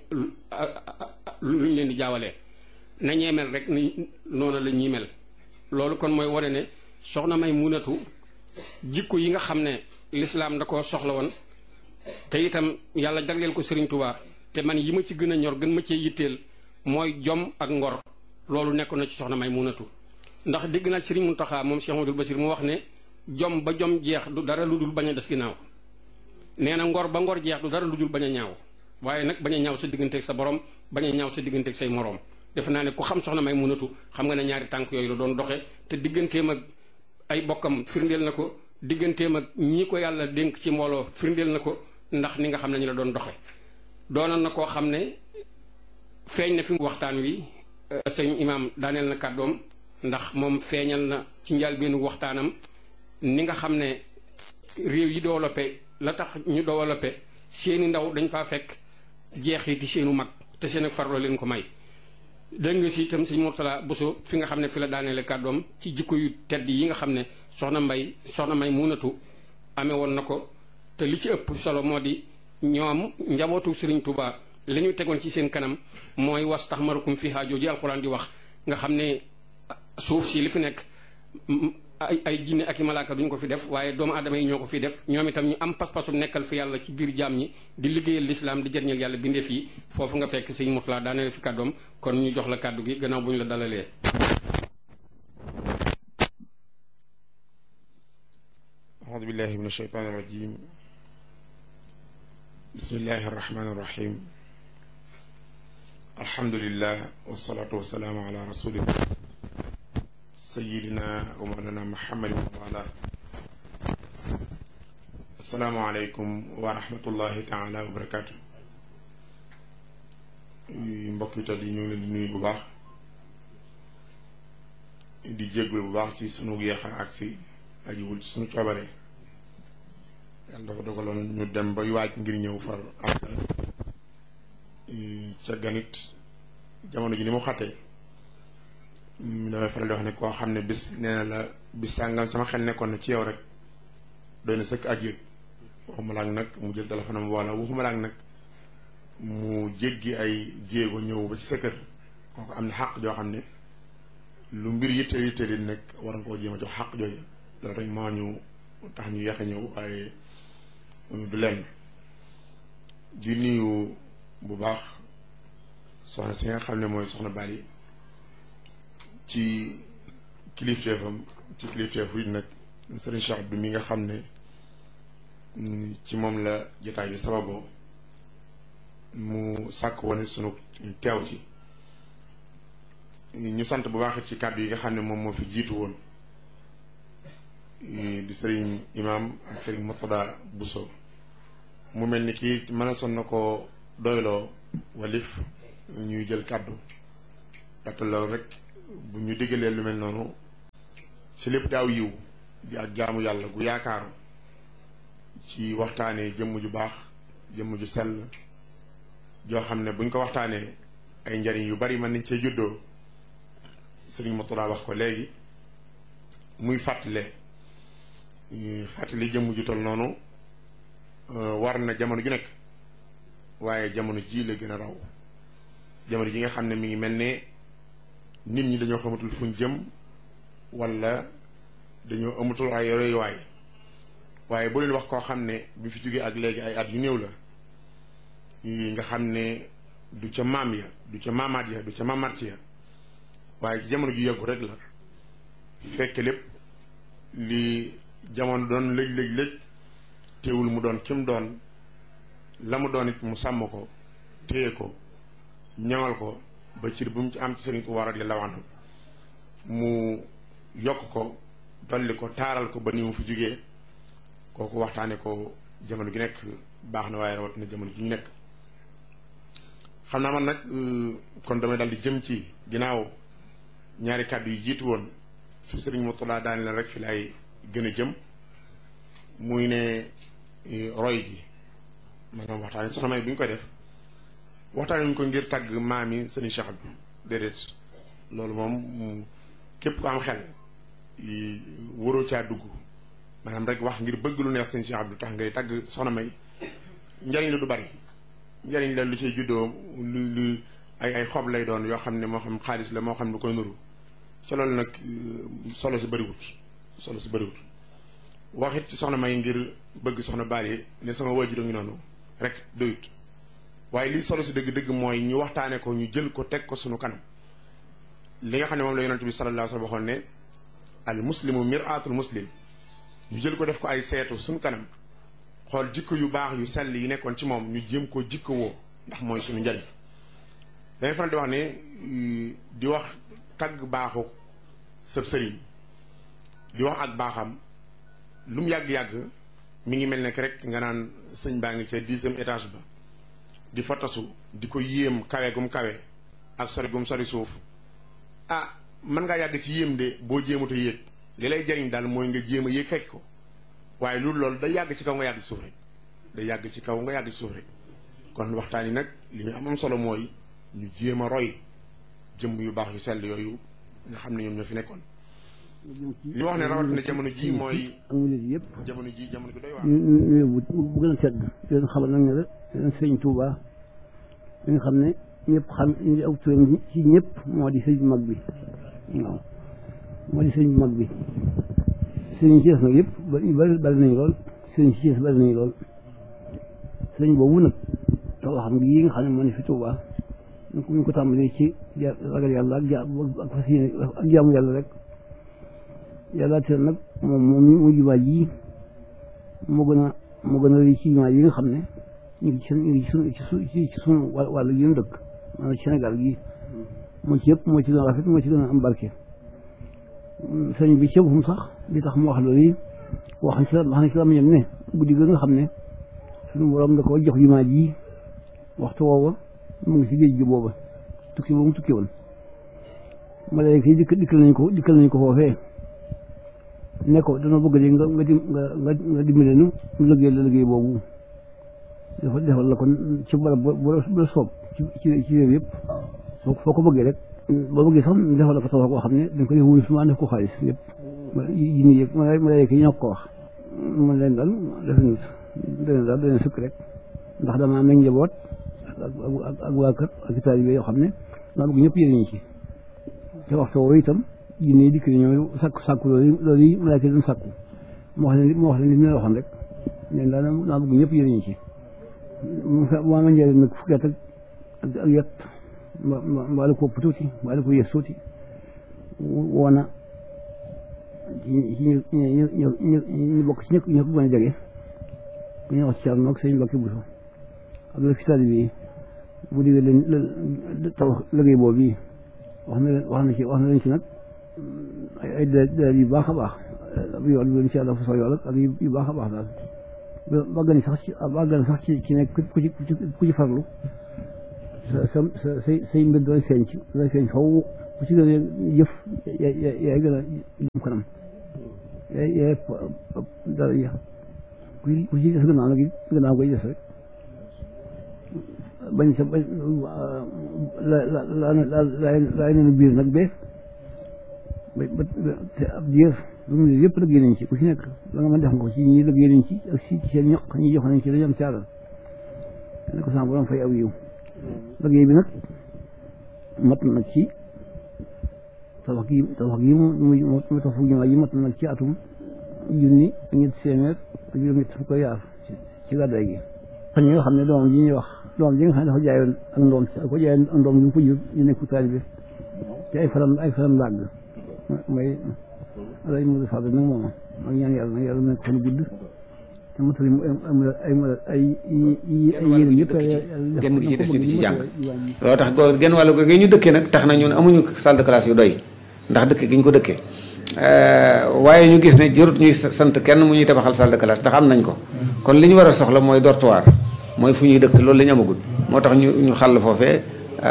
luñ leen di jaawalee na ñee mel rek ni noonu la ñuy mel loolu kon mooy wane ne soxna Maymunatu jikko yi nga xam ne lislaam da ko soxla woon te itam yàlla jagleel ko Sëriñ Tuubaa te man yi ma ci gën a ñor gën ma cee yitteel mooy jom ak ngor loolu nekkoon na ci soxna Maymunatu ndax dégg naa Sëriñ Muntaxa moom Cheikh Amadou Basir mu wax ne jom ba jom jeex du dara lu dul bañ a des ginnaaw nee na ngor ba ngor jeex du dara lu dul bañ a ñaaw waaye nag bañ a ñaaw sa digganteeg sa borom bañ a ñaaw sa digganteeg say moroom defe naa ne ku xam soxna Maymunatu xam nga ne ñaari tànk yooyu la doon doxe te digganteem ak ay bokkam firndeel na ko digganteem ak ñii ko yàlla dénk ci mbooloo firndeel na ko ndax ni nga xam ne ñu la doon doxe doonoon na koo xam ne feeñ na fi waxtaan wi sëñ imaam daaneel na kàddoom ndax moom feeñal na ci njëlbéenu waxtaanam ni nga xam ne réew yi développé la tax ñu développé seeni ndaw dañ faa fekk jeexiti seenu mag te seen ak farloo leen ko may dégg nga si itam sëñ Murtada Bousso fi nga xam ne fi la daaneele kàddoom ci jikko yu tedd yi nga xam ne soxna Maymunatu amee woon na ko te li ci ëpp solo moo di ñoom njabootu Sëriñ Tuubaa li ñu tegoon ci seen kanam mooy wastaxmarakum fiihaa jooju alxuraan di wax nga xam ne suuf si li fi nekk ay jinne ak i malaaka duñ ko fi def waaye doomu aadama yi ñoo ko fi def ñoom itam ñu am pas-pasum nekkal fi yàlla ci biir jaam ñi di liggéeyal lislaam di jëriñal yàlla bindeef yi foofu nga fekk sëñ Murtada daaneel fi kàddoom kon ñu jox la kàddu gi gannaaw bu ñu la dalalee. audu billahi min asheytaan irrajim bismillahi arrahmani irrahim alhamdulillah wasalaatu wasalaamu ala rasulillah sayidina wa mawlana muhammadin wa ala assalaamu aleykum wa rahmatullahi taala wa barakaatu mbokk yi tal yi ñu ngi leen di nuyu bu baax di jéggul bu baax ci sunu yeex a agsi ajiwul ci sunu coobare yàlla dafa dogaloon ñu dem ba waaj ngir ñëw far am ca ganit jamono ji ni mu xattee damay faral di wax ne koo xam ne bis nee na la bis sàngam sama xel nekkoon na ci yow rek doy na sëkk ak yëg waxuma laak nag mu jël téléphone am wala waxuma laak nag mu jéggi ay jéego ñëw ba ci sa kër kooku am na xàq joo xam ne lu mbir yitteel yitteel nag war nga koo jéem a jox xàq jooju loolu rek moo ñu tax ñu yeex a ñëw waaye du lenn di nuyu bu baax soxna si nga xam ne mooy soxna Bali ci kilifteefam ci kilifteefu it nag Serigne Cheikh Abdou mi nga xam ne ci moom la jotaay bi sababoo mu sàkk woon sunu teew ci ñu sant bu baax ci kàddu yi nga xam ne moom moo fi jiitu woon di Serigne Imam ak Serigne Murtada Bousso mu mel ni kii mën a son na ko doyloo walif ñuy jël kàddu ndaxte loolu rek bu ñu diggalee lu mel noonu ci lépp daaw yiw di ak jaamu yàlla gu yaakaaru ci waxtaanee jëmm ju baax jëmm ju sell joo xam ne buñ ko waxtaanee ay njariñ yu bari mën nañ cee juddoo sëriñ Mourtada wax ko léegi muy fàttali jëmm ju tol noonu war na jamono ju nekk waaye jamono ji la gën a raw jamono ji nga xam ne mi ngi mel ne nit ñi dañoo xamatul fuñ jëm wala dañoo amatul ay royuwaay waaye boo leen wax koo xam ne bi fi jógee ak léegi ay at yu néew la yi nga xam ne du ca maam ya du ca maamaat ya du ca maamaat ya waaye jamono ju yàggu rek la fekk lépp li jamono doon lëj teewul mu doon kim doon la mu doon it mu sàmm ko téye ko ñaŋal ko ba cir bu mu ci am ci sëriñ ko war a di lawanam mu yokk ko dolli ko taaral ko ba ni mu fi jógee kooku waxtaane ko jamono gi nekk baax na waaye rawatina jamono ji ñu nekk xam naa man nag kon damay daal di jëm ci ginnaaw ñaari kàddu yi jiitu woon su sëriñ Mourtada daane leen rek fi laay gën a jëm muy ne roy gi maanaam waxtaane soxna May bu ñu koy def waxtaane ñu ko ngir tàgg maam yi sëriñ Cheikh Abdou déedéet loolu moom képp ko am xel waroo caa dugg maanaam rek wax ngir bëgg lu neex sëriñ Cheikh Abdou tax ngay tàgg soxna May njariñ la du bari njariñ la lu cay juddoo lu ay xob lay doon yoo xam ne moo xam xaalis la moo xam lu koy nuru ca loolu nag solo si bëriwut waxit ci soxna May ngir bëgg soxna Bally ne sama waajur ngi noonu rek doyut waaye lii solo si dëgg-dëgg mooy ñu waxtaane ko ñu jël ko teg ko sunu kanam li nga xam ne moom la yonent bi sallallahu alayhi wa sallam waxoon ne al muslimu mir'atul muslim ñu jël ko def ko ay seetu sunu kanam xool jikko yu baax yu sell yi nekkoon ci moom ñu jéem koo jikko woo ndax mooy sunu njariñ dangay faral di wax ne di wax tagg baaxu sëb sëriñ di wax ak baaxam lu mu yàgg-yàgg mi ngi mel ne rek nga naan sëñ baa ngi ca 10e étage ba di fa tasu di ko yéem kawe gum kawe ak sori gum sori suuf mën ngaa yàgg ci yéem de boo jéemut a yéeg li lay jariñ daal mooy nga jéem a yéeg fekk ko waaye loolu day yàgg ci kaw nga yàgg ci suuf rek day yàgg ci kaw nga yàgg ci suuf rek kon waxtaan yi nag li ñu am solo mooy ñu jéem a roy jëmm yu baax yu sell yooyu nga xam ne ñoom ñoo fi nekkoon li wax ne rawatina jamono ji mooy jamono ji doy waar bu gën a tedd leen xamal nag ne la leen sëñ Touba li nga xam ne ñëpp xam ñu aw turam ci ñëpp moo di sëñ bu mag bi waaw moo di sëñ bu mag bi sëñ ci des nag yëpp bari nañ lool sëñ ci des bari nañ lool sëñ boobu nag taw xam ngi yi nga xam ne moo ne fi Touba ñu ko tàmbalee ci ragal yàlla ak fas yéene ak jaamu yàlla rek yàlla teel nag moom mu jumaa ji moo gën a rëy ci jumaa yi nga xam ne ñu ngi ci sunu wàllu yi ñu dëkk maanaam Sénégal gi moo ci yëpp moo ci gën a rafet moo ci gën a am barke sëñ bi ci boppam sax li tax mu wax loolu yi wax na ci la ma ñam ne guddi ga nga xam ne suñu borom da ko jox jumaa ji waxtu woowa mu ngi si géej gi booba tukki boobu mu tukki woon malaaka yi dikkal nañ ko foofee ne ko dana bëgg de nga dimbale nu liggéey boobu defal la kon ci barab bu soob ci réew yëpp foo ko bëggee rek boo bëggee sax defal la ko tabax koo xam ne dañ ko def wuyu suma def ko xaalis yëpp yi nii yëg malaaka yi ñoo ko wax man leen daal dana sukk rek ndax dama am nañ njaboot ak waa kër ak taalibe yoo xam ne maa bëgg ñëpp yëriñu ci te waxtu woowu itam jinne yi dikk ñoom sàkku loolu yi malaaka yi doon sàkku moo wax leen li mu leen waxoon rek leen daal maa bëgg ñëpp yëriñu ci maa ma njëriñ nag fukki at ak yet mbaa la ko ëpp tuuti mbaa la ko yées tuuti woona ci ñu bokk ci ñëpp ko gën a jege ku ñuy wax ci Thierno ak sëñ Mbacke Bousso ak la fi taalibe yi bu diggee leen tabax liggéey boobu yi wax na leen ci nag ay dalal yu baax a baax ab yool bi insha Allah fa sa yool ak yu baax a baax daal bàggani sax ci nekk ku ci farlu say mbir doon feeñ faw ku ci gën a jëf yaay gën a jëm kanam yaay dara ja ku ci des gannaaw koy des rek bañ sa bañ laay nenu biir nag bee te ab diir lu mu yëpp liggéey nañ ci ku ci nekk la nga mën def nga ko ci ñi liggéey nañ ci ak ci seen ñoq ñi jox nañ ci dañu am caaral ne ko sama borom fay aw yiw liggéey bi nag mat na nag ci tabax gi mu tax fu jumaa ji mat na nag ci atum junni ak ñetti téeméer ak juróom-ñett fukk yaar ci gàddaay gi xam ñi nga xam ne doom ji ñuy wax doom ji nga xam ne dafa jaayoon ak ndoom ko jaayoon ak ndoom ñu ko jur ñu nekk taalibe ci ay faram làgg mooy alay Modou Fadel nag moom ak ñaan yàlla nag yàlla nekk fan gudd te motali ay yéen yëpp genn gi ci des di ci jàng loolu tax ko genn wàllu ko gi ñu dëkkee nag tax na ñun amuñu salle de classe yu doy ndax dëkk gi ñu ko dëkkee waaye ñu gis ne jërut ñuy sant kenn mu ñuy tabaxal salle de classe ndax am nañ ko kon li ñu war a soxla mooy dortoir mooy fu ñuy dëkk loolu la ñu amagul moo tax ñu xàll foofee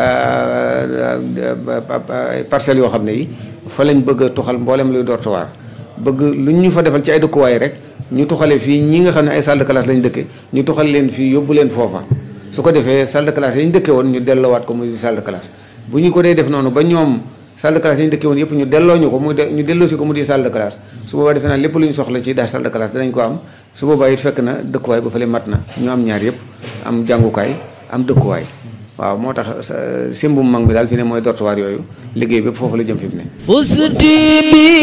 parcelles yoo xam ne yi fa lañ bëgg a tuxal mboolem luy dortoir bëgg lu ñu fa defal ci ay dëkkuwaay rek ñu tuxale fii ñi nga xam ne ay salle de classe lañ dëkke ñu tuxal leen fii yóbbu leen foofa su ko defee salle de classe yi ñu dëkke woon ñu delloowaat ko muy salle de classe bu ñu ko dee def noonu ba ñoom salle de classe yi ñu dëkke woon yëpp ñu delloo ñu ko ñu delloo si ko mu di salle de classe su boobaa defe naa lépp lu ñu soxla ci daal salle de classe danañ ko am su boobaa it fekk na dëkkuwaay ba fële mat na ñu am ñaar yëpp am jàngukaay am dëkkuwaay waaw moo tax simbum mag mi daal fi ne mooy dortoir yooyu liggéey bépp foofu la jëm fi mu ne fusti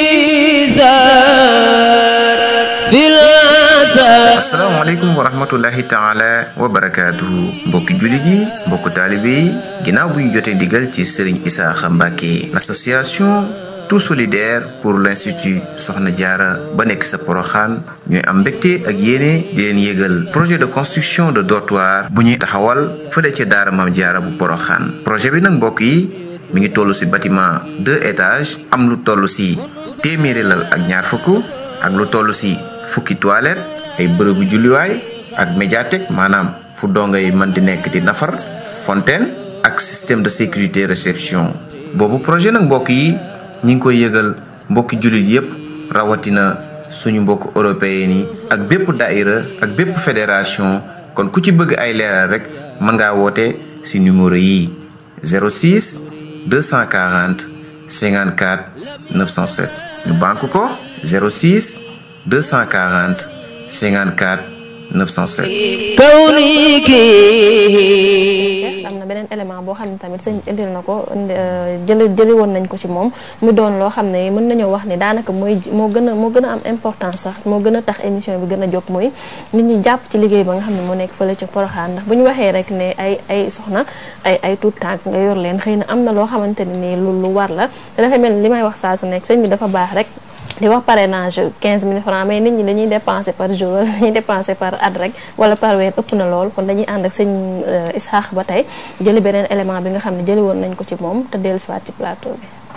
bizar fil asalaamaaleykum wa rahmatullahi taala wa barakaatuhu mbokki jullit yi mbokku taalibe yi ginnaaw bu ñu jotee ndigal ci Serigne Isaaxa Mbàkke l'association tout solidaire pour l'institut Soxna Jaara ba nekk sa Poroxaan ñooy am mbégte ak yéene di leen yégal projet de construction de dortoir bu ñuy taxawal fële ca daara Maam Jaara bu Poroxaan projet bi nag mbokk yi mi ngi toll ci bâtiment 2 étages am lu toll ci téeméeri lal ak ñaar fukk ak lu toll ci fukki toilette ay bërëbu julliwaay ak médiathèque maanaam fu dongo yi mën di nekk di nafar fontaine ak système de sécurité réception boobu projet nag mbokk yi ñi ngi koy yëgal mbokki jullit yépp rawatina suñu mbokk européen yi ak bépp daïra ak bépp fédération kon ku ci bëgg ay leeral rek mën ngaa woote ci numéro yi 06 240 54 907 ñu banque ko 06 240 54 907 am na beneen élément boo xam ne tamit sëñ indil na ko jëli woon nañ ko ci moom mu doon loo xam ne mën nañoo wax ne daanaka moo gën a am importance sax moo gën a tax émission bi gën a jóg mooy nit ñi jàpp ci liggéey ba nga xam ne mu nekk fële ca Poroxaan ndax bu ñu waxee rek ne ay soxna ay tuut tànk nga yor leen xëy na am na loo xamante ne nii lu war la te dafa mel ni li may wax saa su nekk sëñ bi dafa baax rek di wax parrainage 15 000 francs mais nit ñi dañuy dépenser par jour dañuy dépenser par at rek wala par weer ëpp na lool kon dañuy ànd ak sëñ Isaaxa ba tey jëli beneen élément bi nga xam ne jëli woon nañ ko ci moom te dellu si waat ci plateau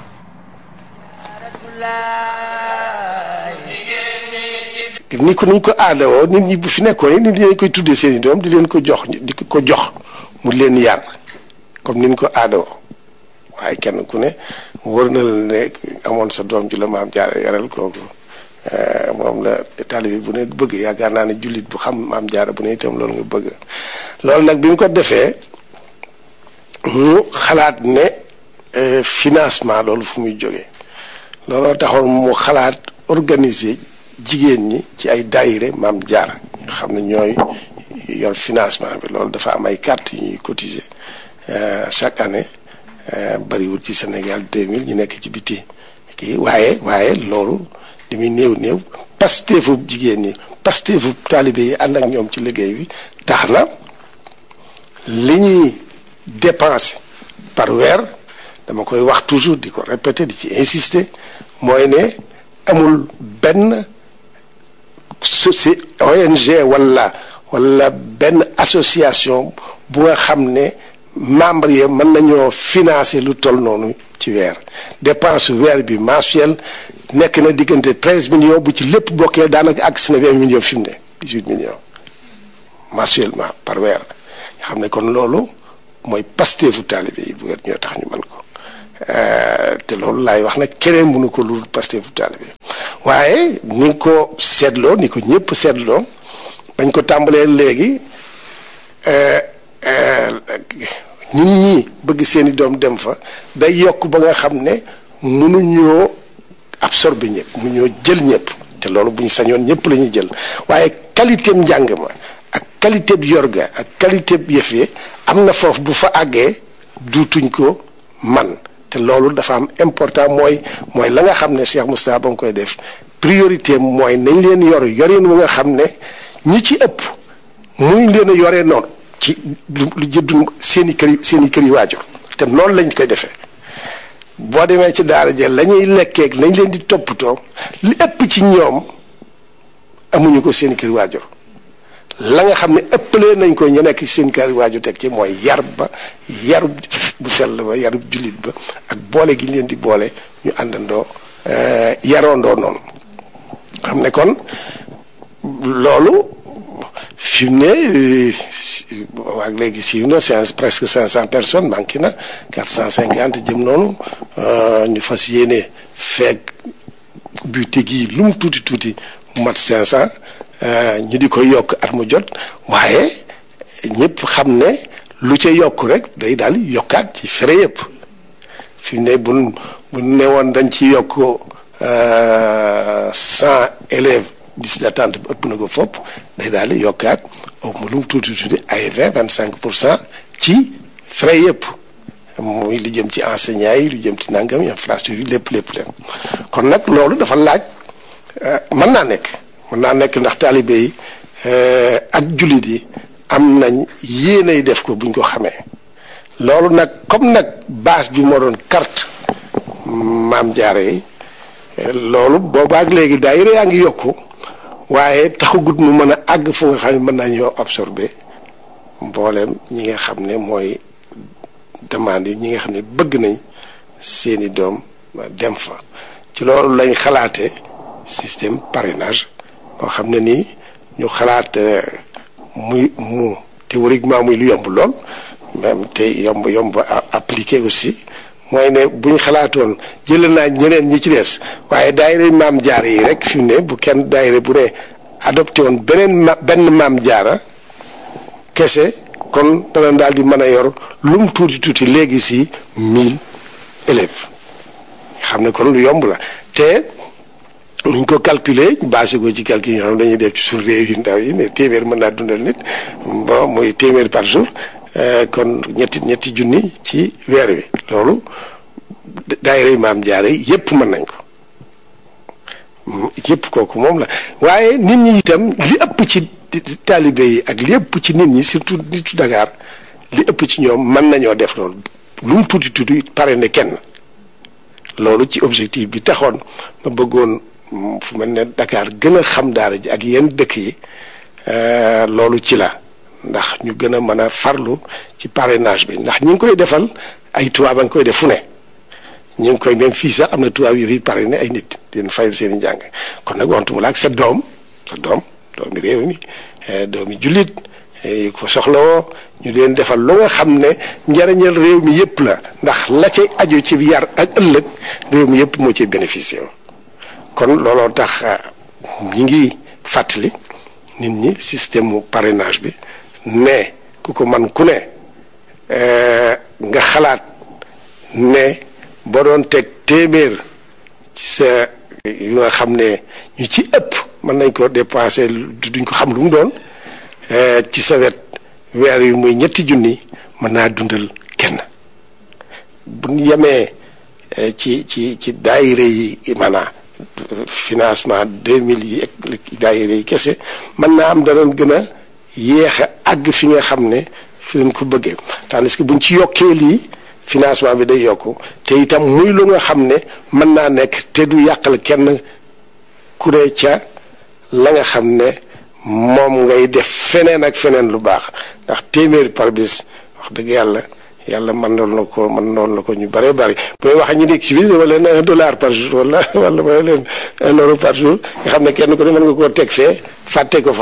bi. ni ñu ko aadawoo nit ñi bu fi nekkoon nit ñi dañ koy tuddee seen i doom di leen ko jox mu leen yar comme ni ñu ko aadawoo. waaye kenn ku ne wër na la ne amoon sa doom ji la Maam Jaara yaral kooku moom la taalibe bu ne bëgg yaakaar naa ne jullit bu xam Maam Jaara bu ne itam loolu nga bëgg loolu nag bi mu ko defee mu xalaat ne financement loolu fu muy jógee looloo taxoon mu xalaat organiser jigéen ñi ci ay daayire Maam Jaara nga xam ne ñooy yor financement bi loolu dafa am ay carte yu ñuy cotiser chaque année bariwul ci Sénégal 2000 ñu nekk ci biti kii waaye loolu li muy néew pasteefu jigéen ñi pasteefu taalibe yi ànd ak ñoom ci liggéey bi tax na li ñuy dépenser par weer dama koy wax toujours di ko répéter di ci insister mooy ne amul benn ONG wala benn association bu nga xam ne membre yi mën nañoo financer lu toll noonu ci weer dépense weer bi mensuel nekk na diggante 13 millions bu ci lépp bokkee daanaka àgg si na 20 millions fi mu ne 18 millions mensuellement par weer nga xam ne kon loolu mooy pasteefu taalibe yi bu weer ñoo tax ñu mën ko te loolu laay wax nag keneen mënu ko lu pasteefu taalibe waaye ni nga ko seetloo ni ko ñëpp seetloo bañ ko tàmbalee léegi nit ñi bëgg seeni doom dem fa day yokk ba nga xam ne mënuñoo absorber ñëpp mënuñoo jël ñëpp te loolu bu ñu sañoon ñëpp la ñuy jël waaye qualité njàng ma ak qualité bi yorga ak qualité bi yëf yi am na foofu bu fa àggee duutuñ ko man te loolu dafa am important mooy la nga xam ne Cheikh Moustapha ba nga koy def priorité mooy nañ leen yorin wu nga xam ne ñi ci ëpp muñ leen a yoree noonu ci lu jëddu seen i kër yi waajur te noonu lañ koy defee boo demee ci daara jël la ñuy lekkeeg lañ leen di toppatoo li ëpp ci ñoom amuñu ko seen i kër waajur la nga xam ne ëppalee nañ ko ñu nekk seen kër waajur teg ci mooy yarub bu sell ba yarub jullit ba ak boole gi leen di boole ñu àndandoo yaroondoo noonu xam ne kon loolu fi mu ne waag léegi siiw na c'est presque 500 personnes manqué na 450 jëm noonu ñu fas yéene feeg buté gi lu mu tuuti mu mat 500 ñu di ko yokk at mu jot waaye ñëpp xam ne lu ca yokk rek day daal yokkaat ci frais yëpp fi mu ne bu ne woon dañ ci yokk 100 élèves liste d'attente bi ëpp na ko fopp day daal di yokkaat au mu lu mu tuuti ay 25% ci frais yëpp muy lu jëm ci enseignants yi lu jëm ci nangam infrastructure yi lépp kon nag loolu dafa laaj mën naa nekk ndax taalibe yi ak jullit yi am nañ yéenay def ko buñ ko xamee loolu nag comme nag base bi moo doon carte Maam Jaara yi loolu boobaak léegi daayira yaa ngi yokku waaye taxagut mu mën a àgg fu nga xam ne mën nañoo absorber mbooleem ñi nga xam ne mooy demande yi ñi nga xam ne bëgg nañ seeni doom dem fa ci loolu lañ xalaate système parrainage boo xam ne nii ñu xalaat mu théoriquement muy lu yomb lool même te yomb appliqué aussi mooy ne bu ñu xalaatoon jël naa ñeneen ñi ci des waaye daayira Maam Jaara yi rek fi mu ne bu kenn daayira bu ne adopté woon benn Maam Jaara kese kon dana daal di mën a yor lu mu tuuti léegi si 1000 élèves xam ne kon lu yomb la te nuñ ko calculer basé ko ci calcul yi xam dañuy def ci suñu réew yu ndaw yi ne téeméer mën naa dundal nit bon muy téeméer par jour kon ñetti junni ci weer wi loolu daayira Maam Jaara yi yépp mën nañ ko yépp kooku moom la waaye nit ñi itam li ëpp ci taalibe yi ak li ëpp ci nit ñi surtout nitu Dakar li ëpp ci ñoom mën nañoo def loolu lu mu tuuti pare ne kenn loolu ci objectif bi taxoon ma bëggoon fu mel ne Dakar gën a xam daara ji ak yenn dëkk yi loolu ci la ndax ñu gën a mën a farlu ci parrainage bi ndax ñi ngi koy defal ay tubaab a ngi koy def fu ne ñu ngi koy même fii sax am na tubaab yu fi parrainé ay nit dina fayal seen i njàng kon nag waxtu la ak sa doomi réew mi doomi jullit yu ko soxlawoo ñu leen defal lu nga xam ne njariñal réew mi yëpp la ndax la cay aju ci yar ak ëllëg réew mi yëpp moo ciy bénéficié kon looloo tax ñi ngi fàttali nit ñi système mu parrainage bi ne ku ko man ku ne nga xalaat ne boo doon teg téeméer ci sa yu nga xam ne ñu ci ëpp mën nañ ko dépenser duñ ko xam lu mu doon ci sa wet weer yu muy 3 junni mën naa dundal kenn bu ñu yemee ci daayira yi maanaam financement 2000 yi ak daayira yi kese mën naa am danañ gën a yéex a àgg fi nga xam ne fi leen ko bëggee tandis que buñ ci yokkee lii financement bi day yokku te itam muy lu nga xam ne mën naa nekk te du yàqal kenn ku ne ca la nga xam ne moom ngay def feneen ak feneen lu baax ndax téeméer par bis wax dëgg yàlla mën noonu la ko ñu bëree bëri booy wax ñu nekk ci biir dama leen $1 par jour wala ma leen €1 par jour nga xam ne kenn ku ne mën nga koo teg fee fàtte ko fa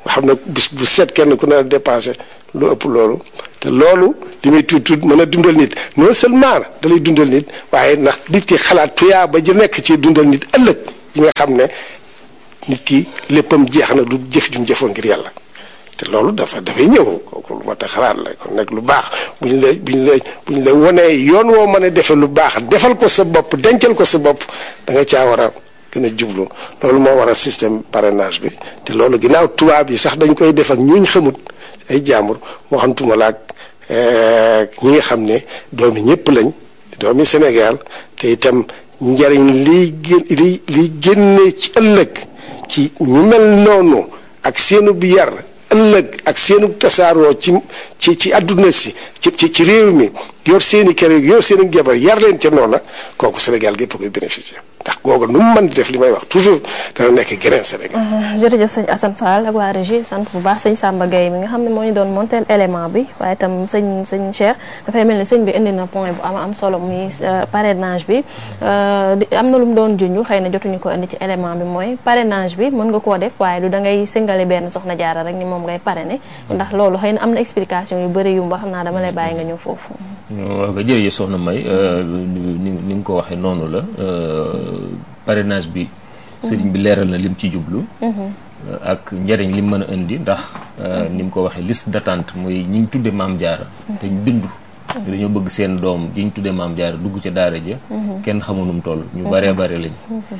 nga xam ne bis bu set kenn ku ne dépensé lu ëpp loolu te loolu li muy tuut mën a dundal nit non seulement da lay dundal nit waaye ndax nit ki xalaat tuyaa ba ji nekk ci dundal nit ëllëg yi nga xam ne nit ki léppam jeex na du jëf jum jëfoon ngir yàlla te loolu dafay ñëw kooku lu mat a xalaat la kon nag lu baax buñ la wonee yoon woo mën a defe lu baax defal ko sa bopp dencal ko sa bopp da nga caa war a gën a jublu loolu moo war a système parrainage bi te loolu ginnaaw tubaab yi sax dañ koy def ak ñuñ xamut ay jaambur moo xam tuma laak ñi nga xam ne doomi ñëpp lañ doomi Sénégal te itam njariñ liy génne ci ëllëg ci ñu mel noonu ak seenu bi yar ëllëg ak seenu tasaaroo ci àdduna si ci réew mi yor seeni kër yor seeni jabar yar leen ca noona kooku Sénégal gépp koy bénéficier ndax googu nu mu mën di def li may wax toujours dana nekk geneen Sénégal. jërëjëf sëñ Assane Fall ak waa régie sant bu baax sëñ Samba Gueye mi nga xam ne moo ñu doon montel élément bi waaye itam sëñ Cheikh dafay mel ni sëñ bi indi na point bu am solo muy parrainage bi am na lu mu doon junj xëy na jotuñu ko indi ci élément bi mooy parrainage bi mën nga koo def waaye du da ngay singale benn soxna jaara rek ni moom ngay parrainer ndax loolu xëy na am na explication yu bëri yu mba xam naa dama lay bàyyi nga ñëw foofu. waaw jërëjëf soxna May ni nga ko waxee noonu la parrainage bi sëriñ bi leeral na lim ci jublu ak njëriñ lim mën a indi ndax ni mu ko waxee liste d'attente mooy ñi ñu tudde maam jaara te ñu bindu dañoo bëgg seen doom ji ñu tudde maam jaara dugg ca daara ja kenn xamunum toll ñu baree bare lañ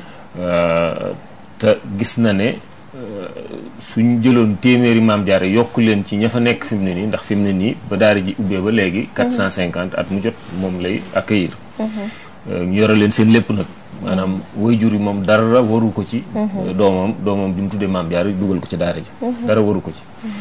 te gis na ne suñ jëloon téeméeri maam jaara yokk leen ci ña fa nekk fi mu ne nii ndax fi mu ne nii ba daara ji ubbee ba léegi 450 at mu jot moom lay accueillir ñu yore leen seen lépp nag maanaam waajur yi moom dara waru ko ci doomam bi mu tuddee maam jaara dugal ko ci daara ji dara waru ko ci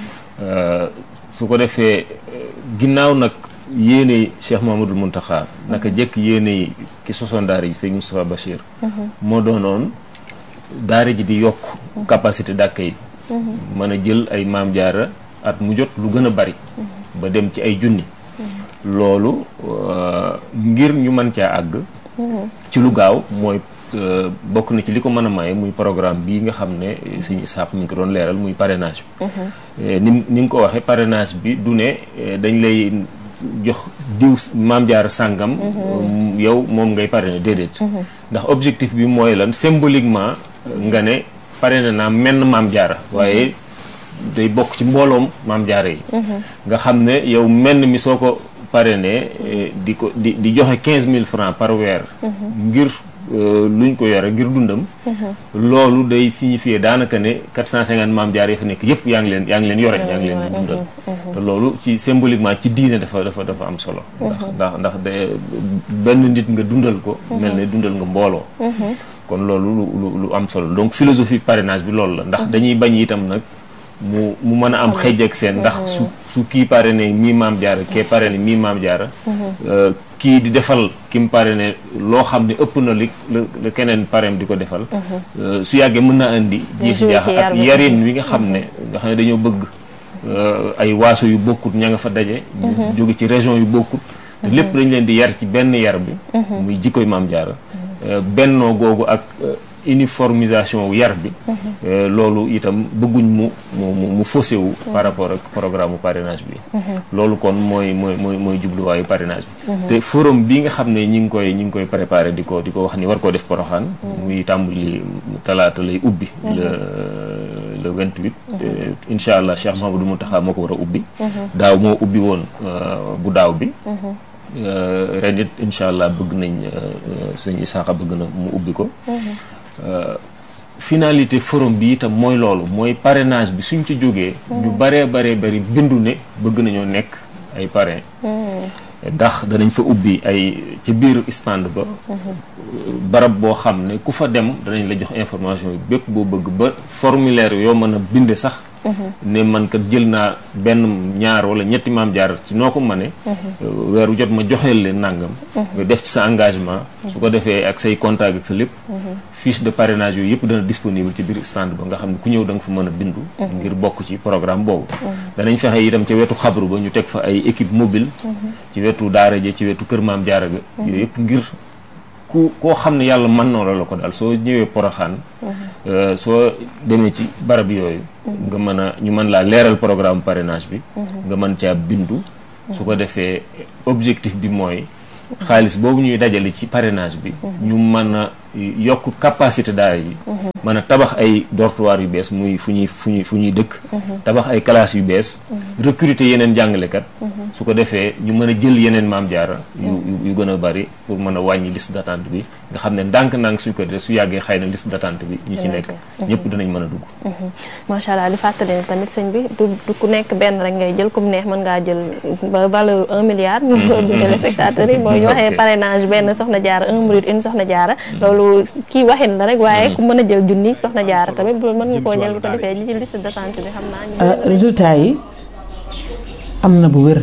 su ko defee ginnaaw nag yéene Cheikh Mamadou Mountakha naka jekk yéene yi ki sosoon daara ji Sëñ Moustapha Bachir moo doonoon daara ji di yokk capacité d'accueil mën a jël ay maam jaara at mu jot lu gën a bari ba dem ci ay junni loolu ngir ñu mën caa àgg ci lu gaaw mooy bokk na ci li ko mën a maye muy programme bii nga xam ne Sëñ Isaax mi ngi ko doon leeral muy parrainage bi ni nga ko waxee parrainage bi du ne dañ lay jox diw maam jaara sàngam yow moom ngay parrainer déedéet ndax objectif bi mooy lan symboliquement nga ne parrainé naa menn maam jaara waaye day bokk ci mbooloom maam jaara yi nga xam ne yow menn mi soo ko parrainé di joxe 15 000 francs par weer ngir luñ ko yore ngir dundam loolu day signifier daanaka ne 450 maam jaara yi fa nekk yëpp yaa ngi leen yore yaa ngi leen di dundal te loolu ci symboliquement ci diine dafa am solo ndax benn nit nga dundal ko mel ne dundal nga mbooloo kon loolu lu am solo donc philosophie parrainage bi loolu la ndax dañuy bañ itam nag mu mën a am xëj ak seen ndax su kii parrainé mii maam jaara kee parrainé mii maam jaara kii di defal ki mu parrainé loo xam ne ëpp na li la keneen parrain di ko defal su yàggee mën naa indi jiixi jaax ak yarin wi nga xam ne dañoo bëgg ay waaso yu bokkut ña nga fa daje jóge ci région yu bokkut te lépp dañ leen di yar ci benn yar bi muy jikkoy maam jaara bennoo googu ak uniformisation wu yar bi loolu itam bëgguñ mu faussé wu par rapport ak programme parrainage bi loolu kon mooy jubluwaayu parrainage bi te forum bi nga xam ne ñi ngi koy préparé di ko wax ni war koo def Poroxaan muy tàmbali talaata lay ubbi le 28 incha allah Cheikh Mahamadou Mountakha moo ko war a ubbi daaw moo ubbi woon bu daaw bi ren it incha allah bëgg nañ sëñ Isaaxa bëgg na mu ubbi ko finalité forum bi itam mooy loolu mooy parrainage bi suñ ci jógee ñu baree bindu ne bëgg nañoo nekk ay parrain ndax danañ fa ubbi ay ci biir stand ba barab boo xam ne ku fa dem danañ la jox information yi bépp boo bëgg ba formulaire yoo mën a binde sax ne man kat jël naa benn ñaar wala ñetti maam jaar ci noo ko mëne weeru jot ma joxeel leen nàngam nga def ci sa engagement su ko defee ak say contact ak sa lépp fiche de parrainage yooyu yëpp dana disponible ci biir stand ba nga xam ne ku ñëw da nga fa mën a bindu ngir bokk ci programme boobu danañ fexe itam ca wetu xabru ba ñu teg fa ay équipe mobile ci wetu daara ja ci wetu kër maam jaara ga yooyu yëpp ngir koo xam ne yàlla mën na la ko daal soo ñëwee Poroxaan soo demee ci barab yooyu nga mën a ñu mën laa leeral programme parrainage bi nga mën caa bindu su ko defee objectif bi mooy xaalis boobu ñuy dajale ci parrainage bi ñu mën a yokk capacité daara yi mën a tabax ay dortoir yu bees muy fu ñuy dëkk tabax ay classes yu bees recruter yeneen jàngalekat su ko defee ñu mën a jël yeneen maam jaara yu gën a bari pour mën a wàññi liste d'attente bi nga xam ne ndànk-ndànk suñ ko def su yàggee xëy na liste d'attente bi ñi ci nekk ñëpp dinañ mën a dugg macha allah di fàttali ne tamit sëñ bi du ku nekk benn rek ngay jël comme neex mën ngaa jël valeur 1 milliard ñu ko du téléspectateurs yi mooy ñu waxee parrainage benn soxna jaara 1 minute une soxna jaara loolu kii waxin la rek waaye ku mën a jël junni soxna jaara tamit mën nga koo jël bu ko defee ñi ci liste d'attente bi xam naa résultat yi am na bu wér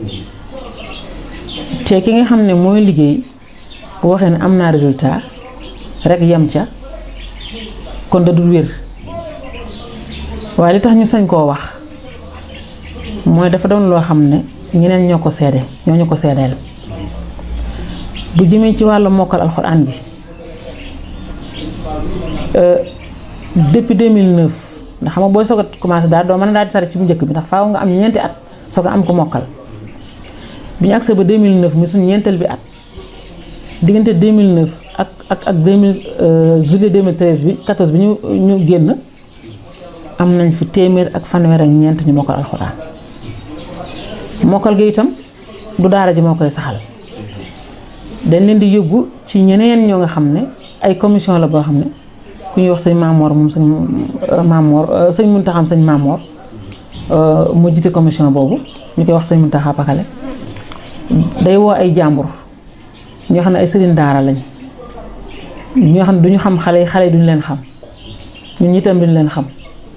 te ki nga xam ne mooy liggéey bu waxee ne am naa résultat rek yem ca kon da dul wér waaye li tax ñu sañ koo wax mooy dafa doon loo xam ne ñeneen ñoo ko seede ñoo ñu ko seedeel bu jëmee ci wàllu mokkal alxuraan bi depuis 2009 ndax xam nga booy soog a commencé daal doo mën a daal di tari ci bu njëkk bi ndax faaw nga am ñeenti at soog a am ko mokkal bi ñu agsee ba 2009 mi suñu ñeenteel bi at diggante 2009 ak 2000 juillet 2013 bi 14 bi ñu génn am nañ fi téeméer ak fanweer ak ñeent ñu mokkal alxuraan mokkal gi itam du daara ji moo koy saxal dañ leen di yóbbu ci ñeneen ñoo nga xam ne ay commission la boo xam ne ku ñuy wax sëñ Maamoor moom sëñ Muntaxa sëñ Maamoor moo jiite commission boobu ñu koy wax sëñ Muntaxa Pakale day woo ay jàmbur ñoo xam ne ay sëriñ daara lañ ñoo xam ne duñu xam xale yi duñu leen xam ñun ñi itam duñu leen xam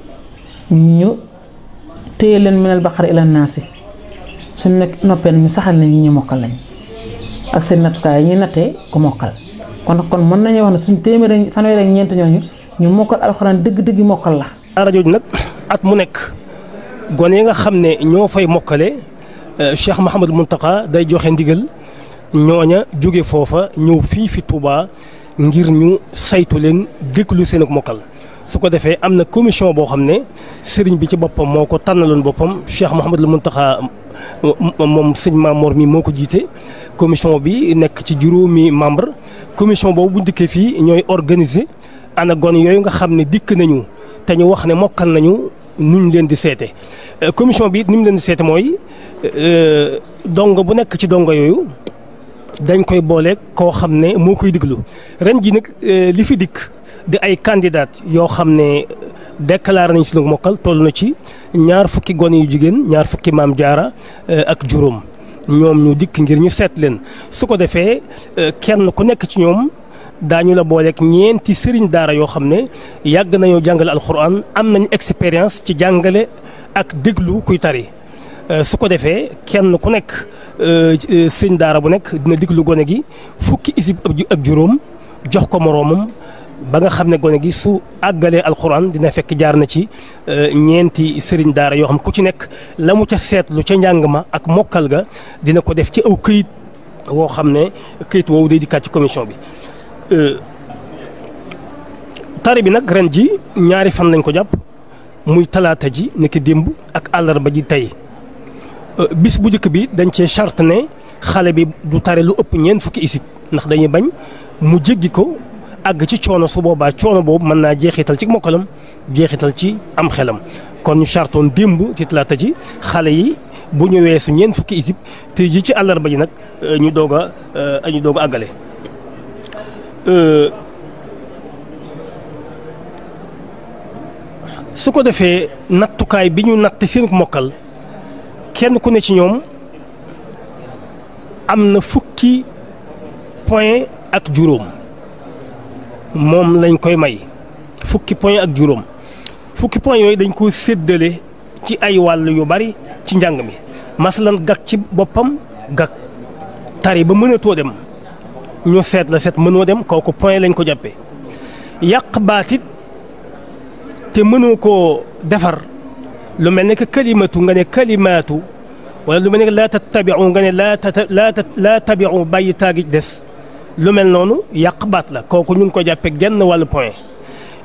ñu téye leen minal baqara ila naasi suñ nekk noppee ñu saxal nañ ñi ñu mokkal lañ ak seen nattukaay yi ñuy nattee ku mokkal kon mën nañu wax ne suñ téeméer fanweer ak ñeent ñooñu ñu mokkal alxuraan dëgg-dëgg mokkal la. daara jooju nag at mu nekk gone yi nga xam ne ñoo fay mokkale Cheikh Mouhamadou Mountakha day joxe ndigal ñooña jóge foofa ñëw fii fi Touba ngir ñu saytu leen déglu seen ak mokkal su ko defee am na commission boo xam ne sëriñ bi ci boppam moo ko tànnaloon boppam Cheikh Mouhamadou Mountakha moom sëñ Mamour mi moo ko jiite commission bi nekk ci juróomi membre commission boobu bu dikkee fii ñooy organiser ana gone yooyu nga xam ne dikk nañu te ñu wax ne mokkal nañu nuñ leen di seete commission bi ni mu leen di seete mooy dongo bu nekk ci dongo yooyu dañ koy boole koo xam ne moo koy diglu ren ji nag li fi dikk di ay candidat yoo xam ne déclaré nañ si lu mokkal toll na ci 2 fukki gone yu jigéen 2 fukki maam jaara ak juróom ñoom ñu dikk ngir ñu seet leen su ko defee kenn ku nekk ci ñoom daañu la booleeg ñeenti sëriñ daara yoo xam ne yàgg nañoo jàngale alxuraan am nañu expérience ci jàngale ak déglu kuy tari su ko defee kenn ku nekk sëriñ daara bu nekk dina déglu gone gi fukki isib ak juróom jox ko moroomam ba nga xam ne gone gi su àggalee alxuraan dina fekk jaar na ci ñeenti sëriñ daara yoo xam ku ci nekk la mu ca seetlu ca njàng ma ak mokkal ga dina ko def ci aw këyit woo xam ne këyit woowu day dikkaat ci commission bi. tari bi nag ren ji 2 fan lañ ko jàpp muy talaata ji nekk démb ak àllarba ji tey bis bu njëkk bi dañ cee charte ne xale bi du tare lu ëpp 4 fukki isib ndax dañuy bañ mu jéggi ko àgg ci coono su boobaa coono boobu mën naa jeexital ci mokkalam jeexital ci am xelam kon ñu chartoon démb ci talaata ji xale yi bu ñu weesu 4 fukki isib te ji ci àllarba ji nag ñu doog a àggale. su ko defee nattukaay bi ñu natt seen mokkal kenn ku ne ci ñoom am na fukki point ak juróom moom lañ koy may fukki point ak juróom fukki point yooyu dañ ko séddale ci ay wàll yu bari ci njàng mi masalan gag ci boppam gag tari ba mënatoo dem ñu seet la seet mënoo dem kooku point lañ ko jàppee yàq baatit te mënoo koo defar lu mel ne que kalimatu nga ne kalimaatu wala lu mel ne que laa tattabiu nga ne laa tabiu bàyyi taagi des lu mel noonu yàq baat la kooku ñu ngi ko jàppee genn wàllu point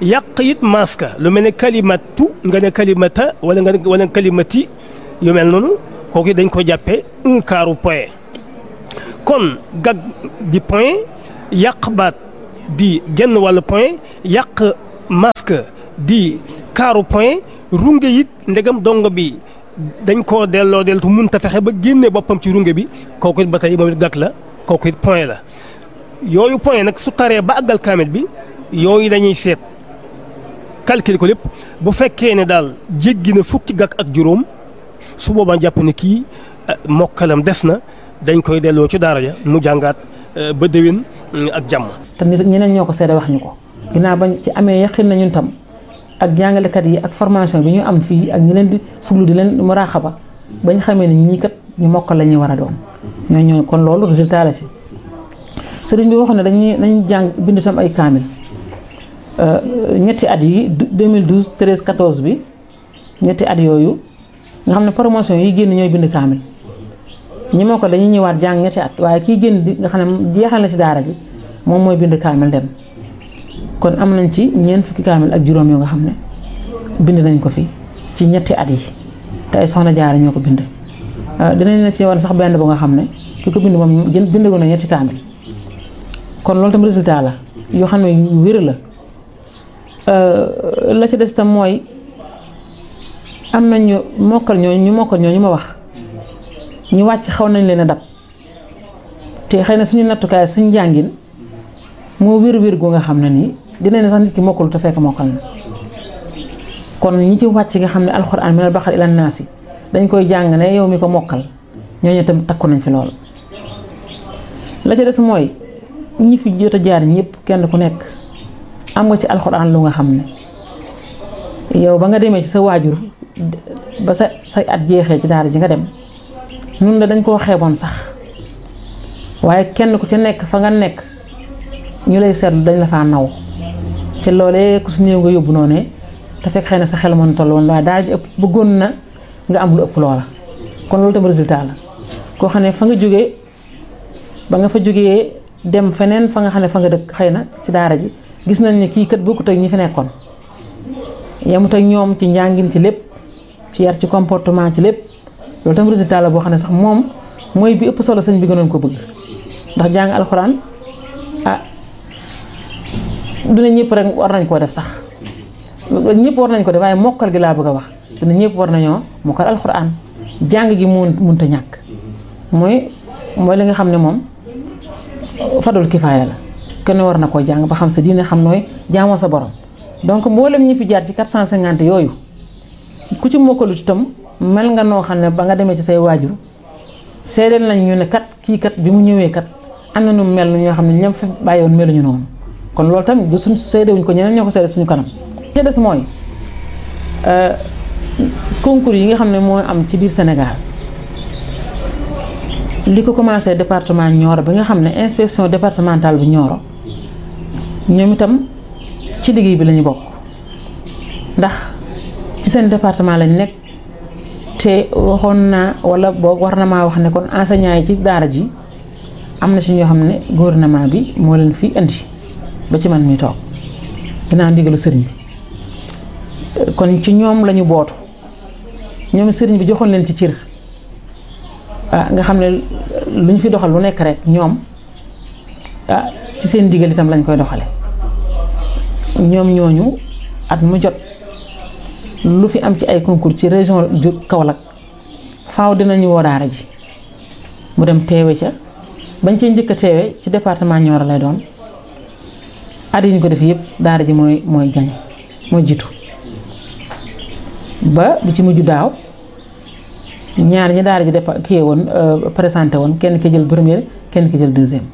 yàq it maska lu mel ne kalimatu nga ne kalimata wala kalimati yu mel noonu kooku dañ ko jàppee 1/4 point kon gag di point yàq baat di genn wàllu point yàq masque di 1/4 point runge it ndegam dongo bi dañ koo delloo deltu munta fexe ba génne boppam ci runge bi kooku it ba tey moom it gàtt la kooku it point la yooyu point nag su taree ba àggal kaamil bi yooyu dañuy seet calcul ko lépp bu fekkee ne daal jéggi na fukki gàkk ak juróom su boobaa jàpp ne kii mokkalam des na dañ koy delloo ci daara ja mu jàngaat ba déwén ak jàmm. te nit ñeneen ñoo ko seede wax ñu ko ginnaaw bañ ci amee yaqin na ñun tam ak jàngalekat yi ak formation bi ñu am fii ak ñi leen di fuglu di leen muraaxaba bañ xamee ne ñii kat ñu mokkal la ñuy war a doon ñooñu kon loolu résultat la si. sëriñ bi waxoon ne dañuy jàng bind tam ay kaamil ñetti at yi 2012 13 14 bi ñetti at yooyu nga xam ne promotion yi génn ñooy bind kaamil ñi moo ko dañuy ñëwaat jàng ñetti at waaye kii génn di nga xam ne jeexal na ci daara ji moom mooy bind kaamil dem kon am nañ ci ñeent fukki kaamil ak juróom yoo nga xam ne bind nañ ko fi ci ñetti at yi te ay soxna jaara ñoo ko bind dinañ la ci war sax benn bu nga xam ne ki ko bind moom bindagu na ñetti kaamil kon loolu tam résultat la yoo xam ne yu wér la la ci des tam mooy am nañ ñu mokkal ñooñu ma wax ñu wàcc xaw nañ leen a dab te xëy na suñu nattukaay suñu jàngin moo wér-wér gu nga xam ne nii dina ne sax nit ki mokkul te fekk mokkal na kon ñi ci wàcc nga xam ne alxuraan minal baqara ilan naasi dañ koy jàng ne yow mi ko mokkal ñooñu tam takku nañ fi lool. la ci des mooy ñi fi jot a jaar ñëpp kenn ku nekk am nga ci alxuraan lu nga xam ne yow ba nga demee ci sa waajur ba say at jeexee ci daara ji nga dem nun la dañ koo xeeboon sax waaye kenn ku ci nekk fa nga nekk ñu lay seetlu dañ la faa naw te loolee ku si néew nga yóbbu noonu te fekk xëy na sa xel mën toll woon waaye daara ji ëpp bëggoon na nga am lu ëpp loola kon loolu tam résultat la koo xam ne fa nga jógee ba nga fa jógee dem feneen fa nga xam ne fa nga dëkk xëy na ci daara ji gis nañ ne kii kat bokkut ak ñi fi nekkoon yemut ak ñoom ci njàngin ci lépp ci yar ci comportement ci lépp loolu tam résultat la boo xam ne sax moom mooy bi ëpp solo sëñ bi gënoon ko bëgg ndax jàng alxuraan duna ñëpp rek war nañ koo def sax ñëpp war nañ ko def waaye mokkal gi laa bëgg a wax duna ñëpp war nañoo mokkal alxuraan jàng gi mënta ñàkk mooy li nga xam ne moom fadul kifaaya la kenn war na koo jàng ba xam sa diine xam nooy jaamoo sa borom donc mboolem ñi fi jaar ci 450 yooyu ku ci mokkalut itam mel nga noo xam ne ba nga demee ci say waajur seedeel nañ ñu ne kat kii kat bi mu ñëwee kat am na nu mel ñoo xam ne ñoom fi bàyyoon meluñu noonu kon loolu tamit du suñ seedewuñ ko ñeneen ñoo ko seede suñu kanam. li des mooy concours yi nga xam ne moo am ci biir Sénégal li ko commencé département Nioro bi nga xam ne inspection départementale bu Nioro ñoom itam ci liggéey bi lañu bokk ndax ci seen département lañ nekk te waxoon naa wala boog war na maa wax ne kon enseignants yi ci daara ji am na ci ñoo xam ne gouvernement bi moo leen fi indi ba ci man mi toog dinaa ndigalu sëriñ bi kon ci ñoom lañu bootu ñoom sëriñ bi joxoon leen ci cër nga xam ne lu ñu fi doxal lu nekk rek ñoom ci seen digal itam lañ koy doxale ñoom ñooñu at mu jot lu fi am ci ay concours ci région Kaolack faaw dinañu woo daara ji mu dem teewe ca bañ cee njëkk a teewe ci département Nioro lay doon at yi ñu ko def yëpp daara ji mooy gañe mooy jiitu ba bi ci mujj daaw ñaar ñi daara ji kii woon présenté woon kenn ki jël première kenn ki jël deuxième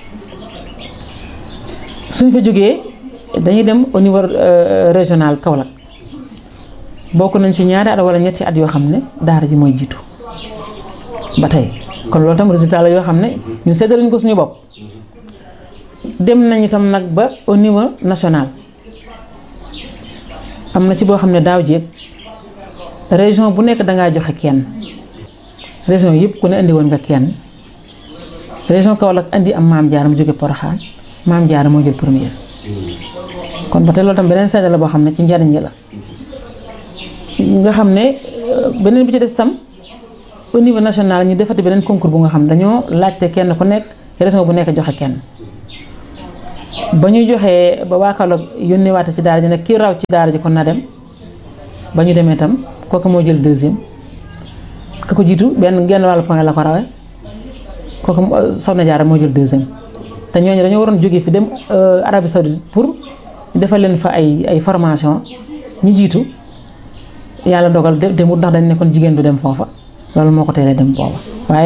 suñ fa jógee dañuy dem au niveau régional Kaolack bokk nañ ci ñaari at wala ñetti at yoo xam ne daara ji mooy jiitu ba tey kon loolu tam résultat la yoo xam ne ñu séddale ko suñu bopp dem nañ itam nag ba au niveau national am na ci boo xam ne daaw jéeg région bu nekk dangaa joxe kenn région yëpp ku ne indi woon nga kenn région Kaolack indi am Maam Jaara mu jóge Porokhane Maam Jaara moo jël première kon ba tey loolu tam beneen seede la boo xam ne ci njariñ yi la nga xam ne beneen bi ci des tam au niveau national ñu defati beneen concours bu nga xam ne dañoo laajte kenn ku nekk région bu nekk joxe kenn ba ñu joxee ba waa Kaolack yónnee waate ci daara ji nag kii raw ci daara ji kon na dem ba ñu demee tam kooku moo jël deuxième ka ko jiitu genn wàllu point la ko rawe kooku Soxna Jaara moo jël deuxième te ñooñu dañoo waroon jógee fi dem Arabie Saoudite pour defal leen fa ay formation ñu jiitu yàlla dogal demut ndax dañ ne kon jigéen du dem foofa loolu moo ko teelee dem booba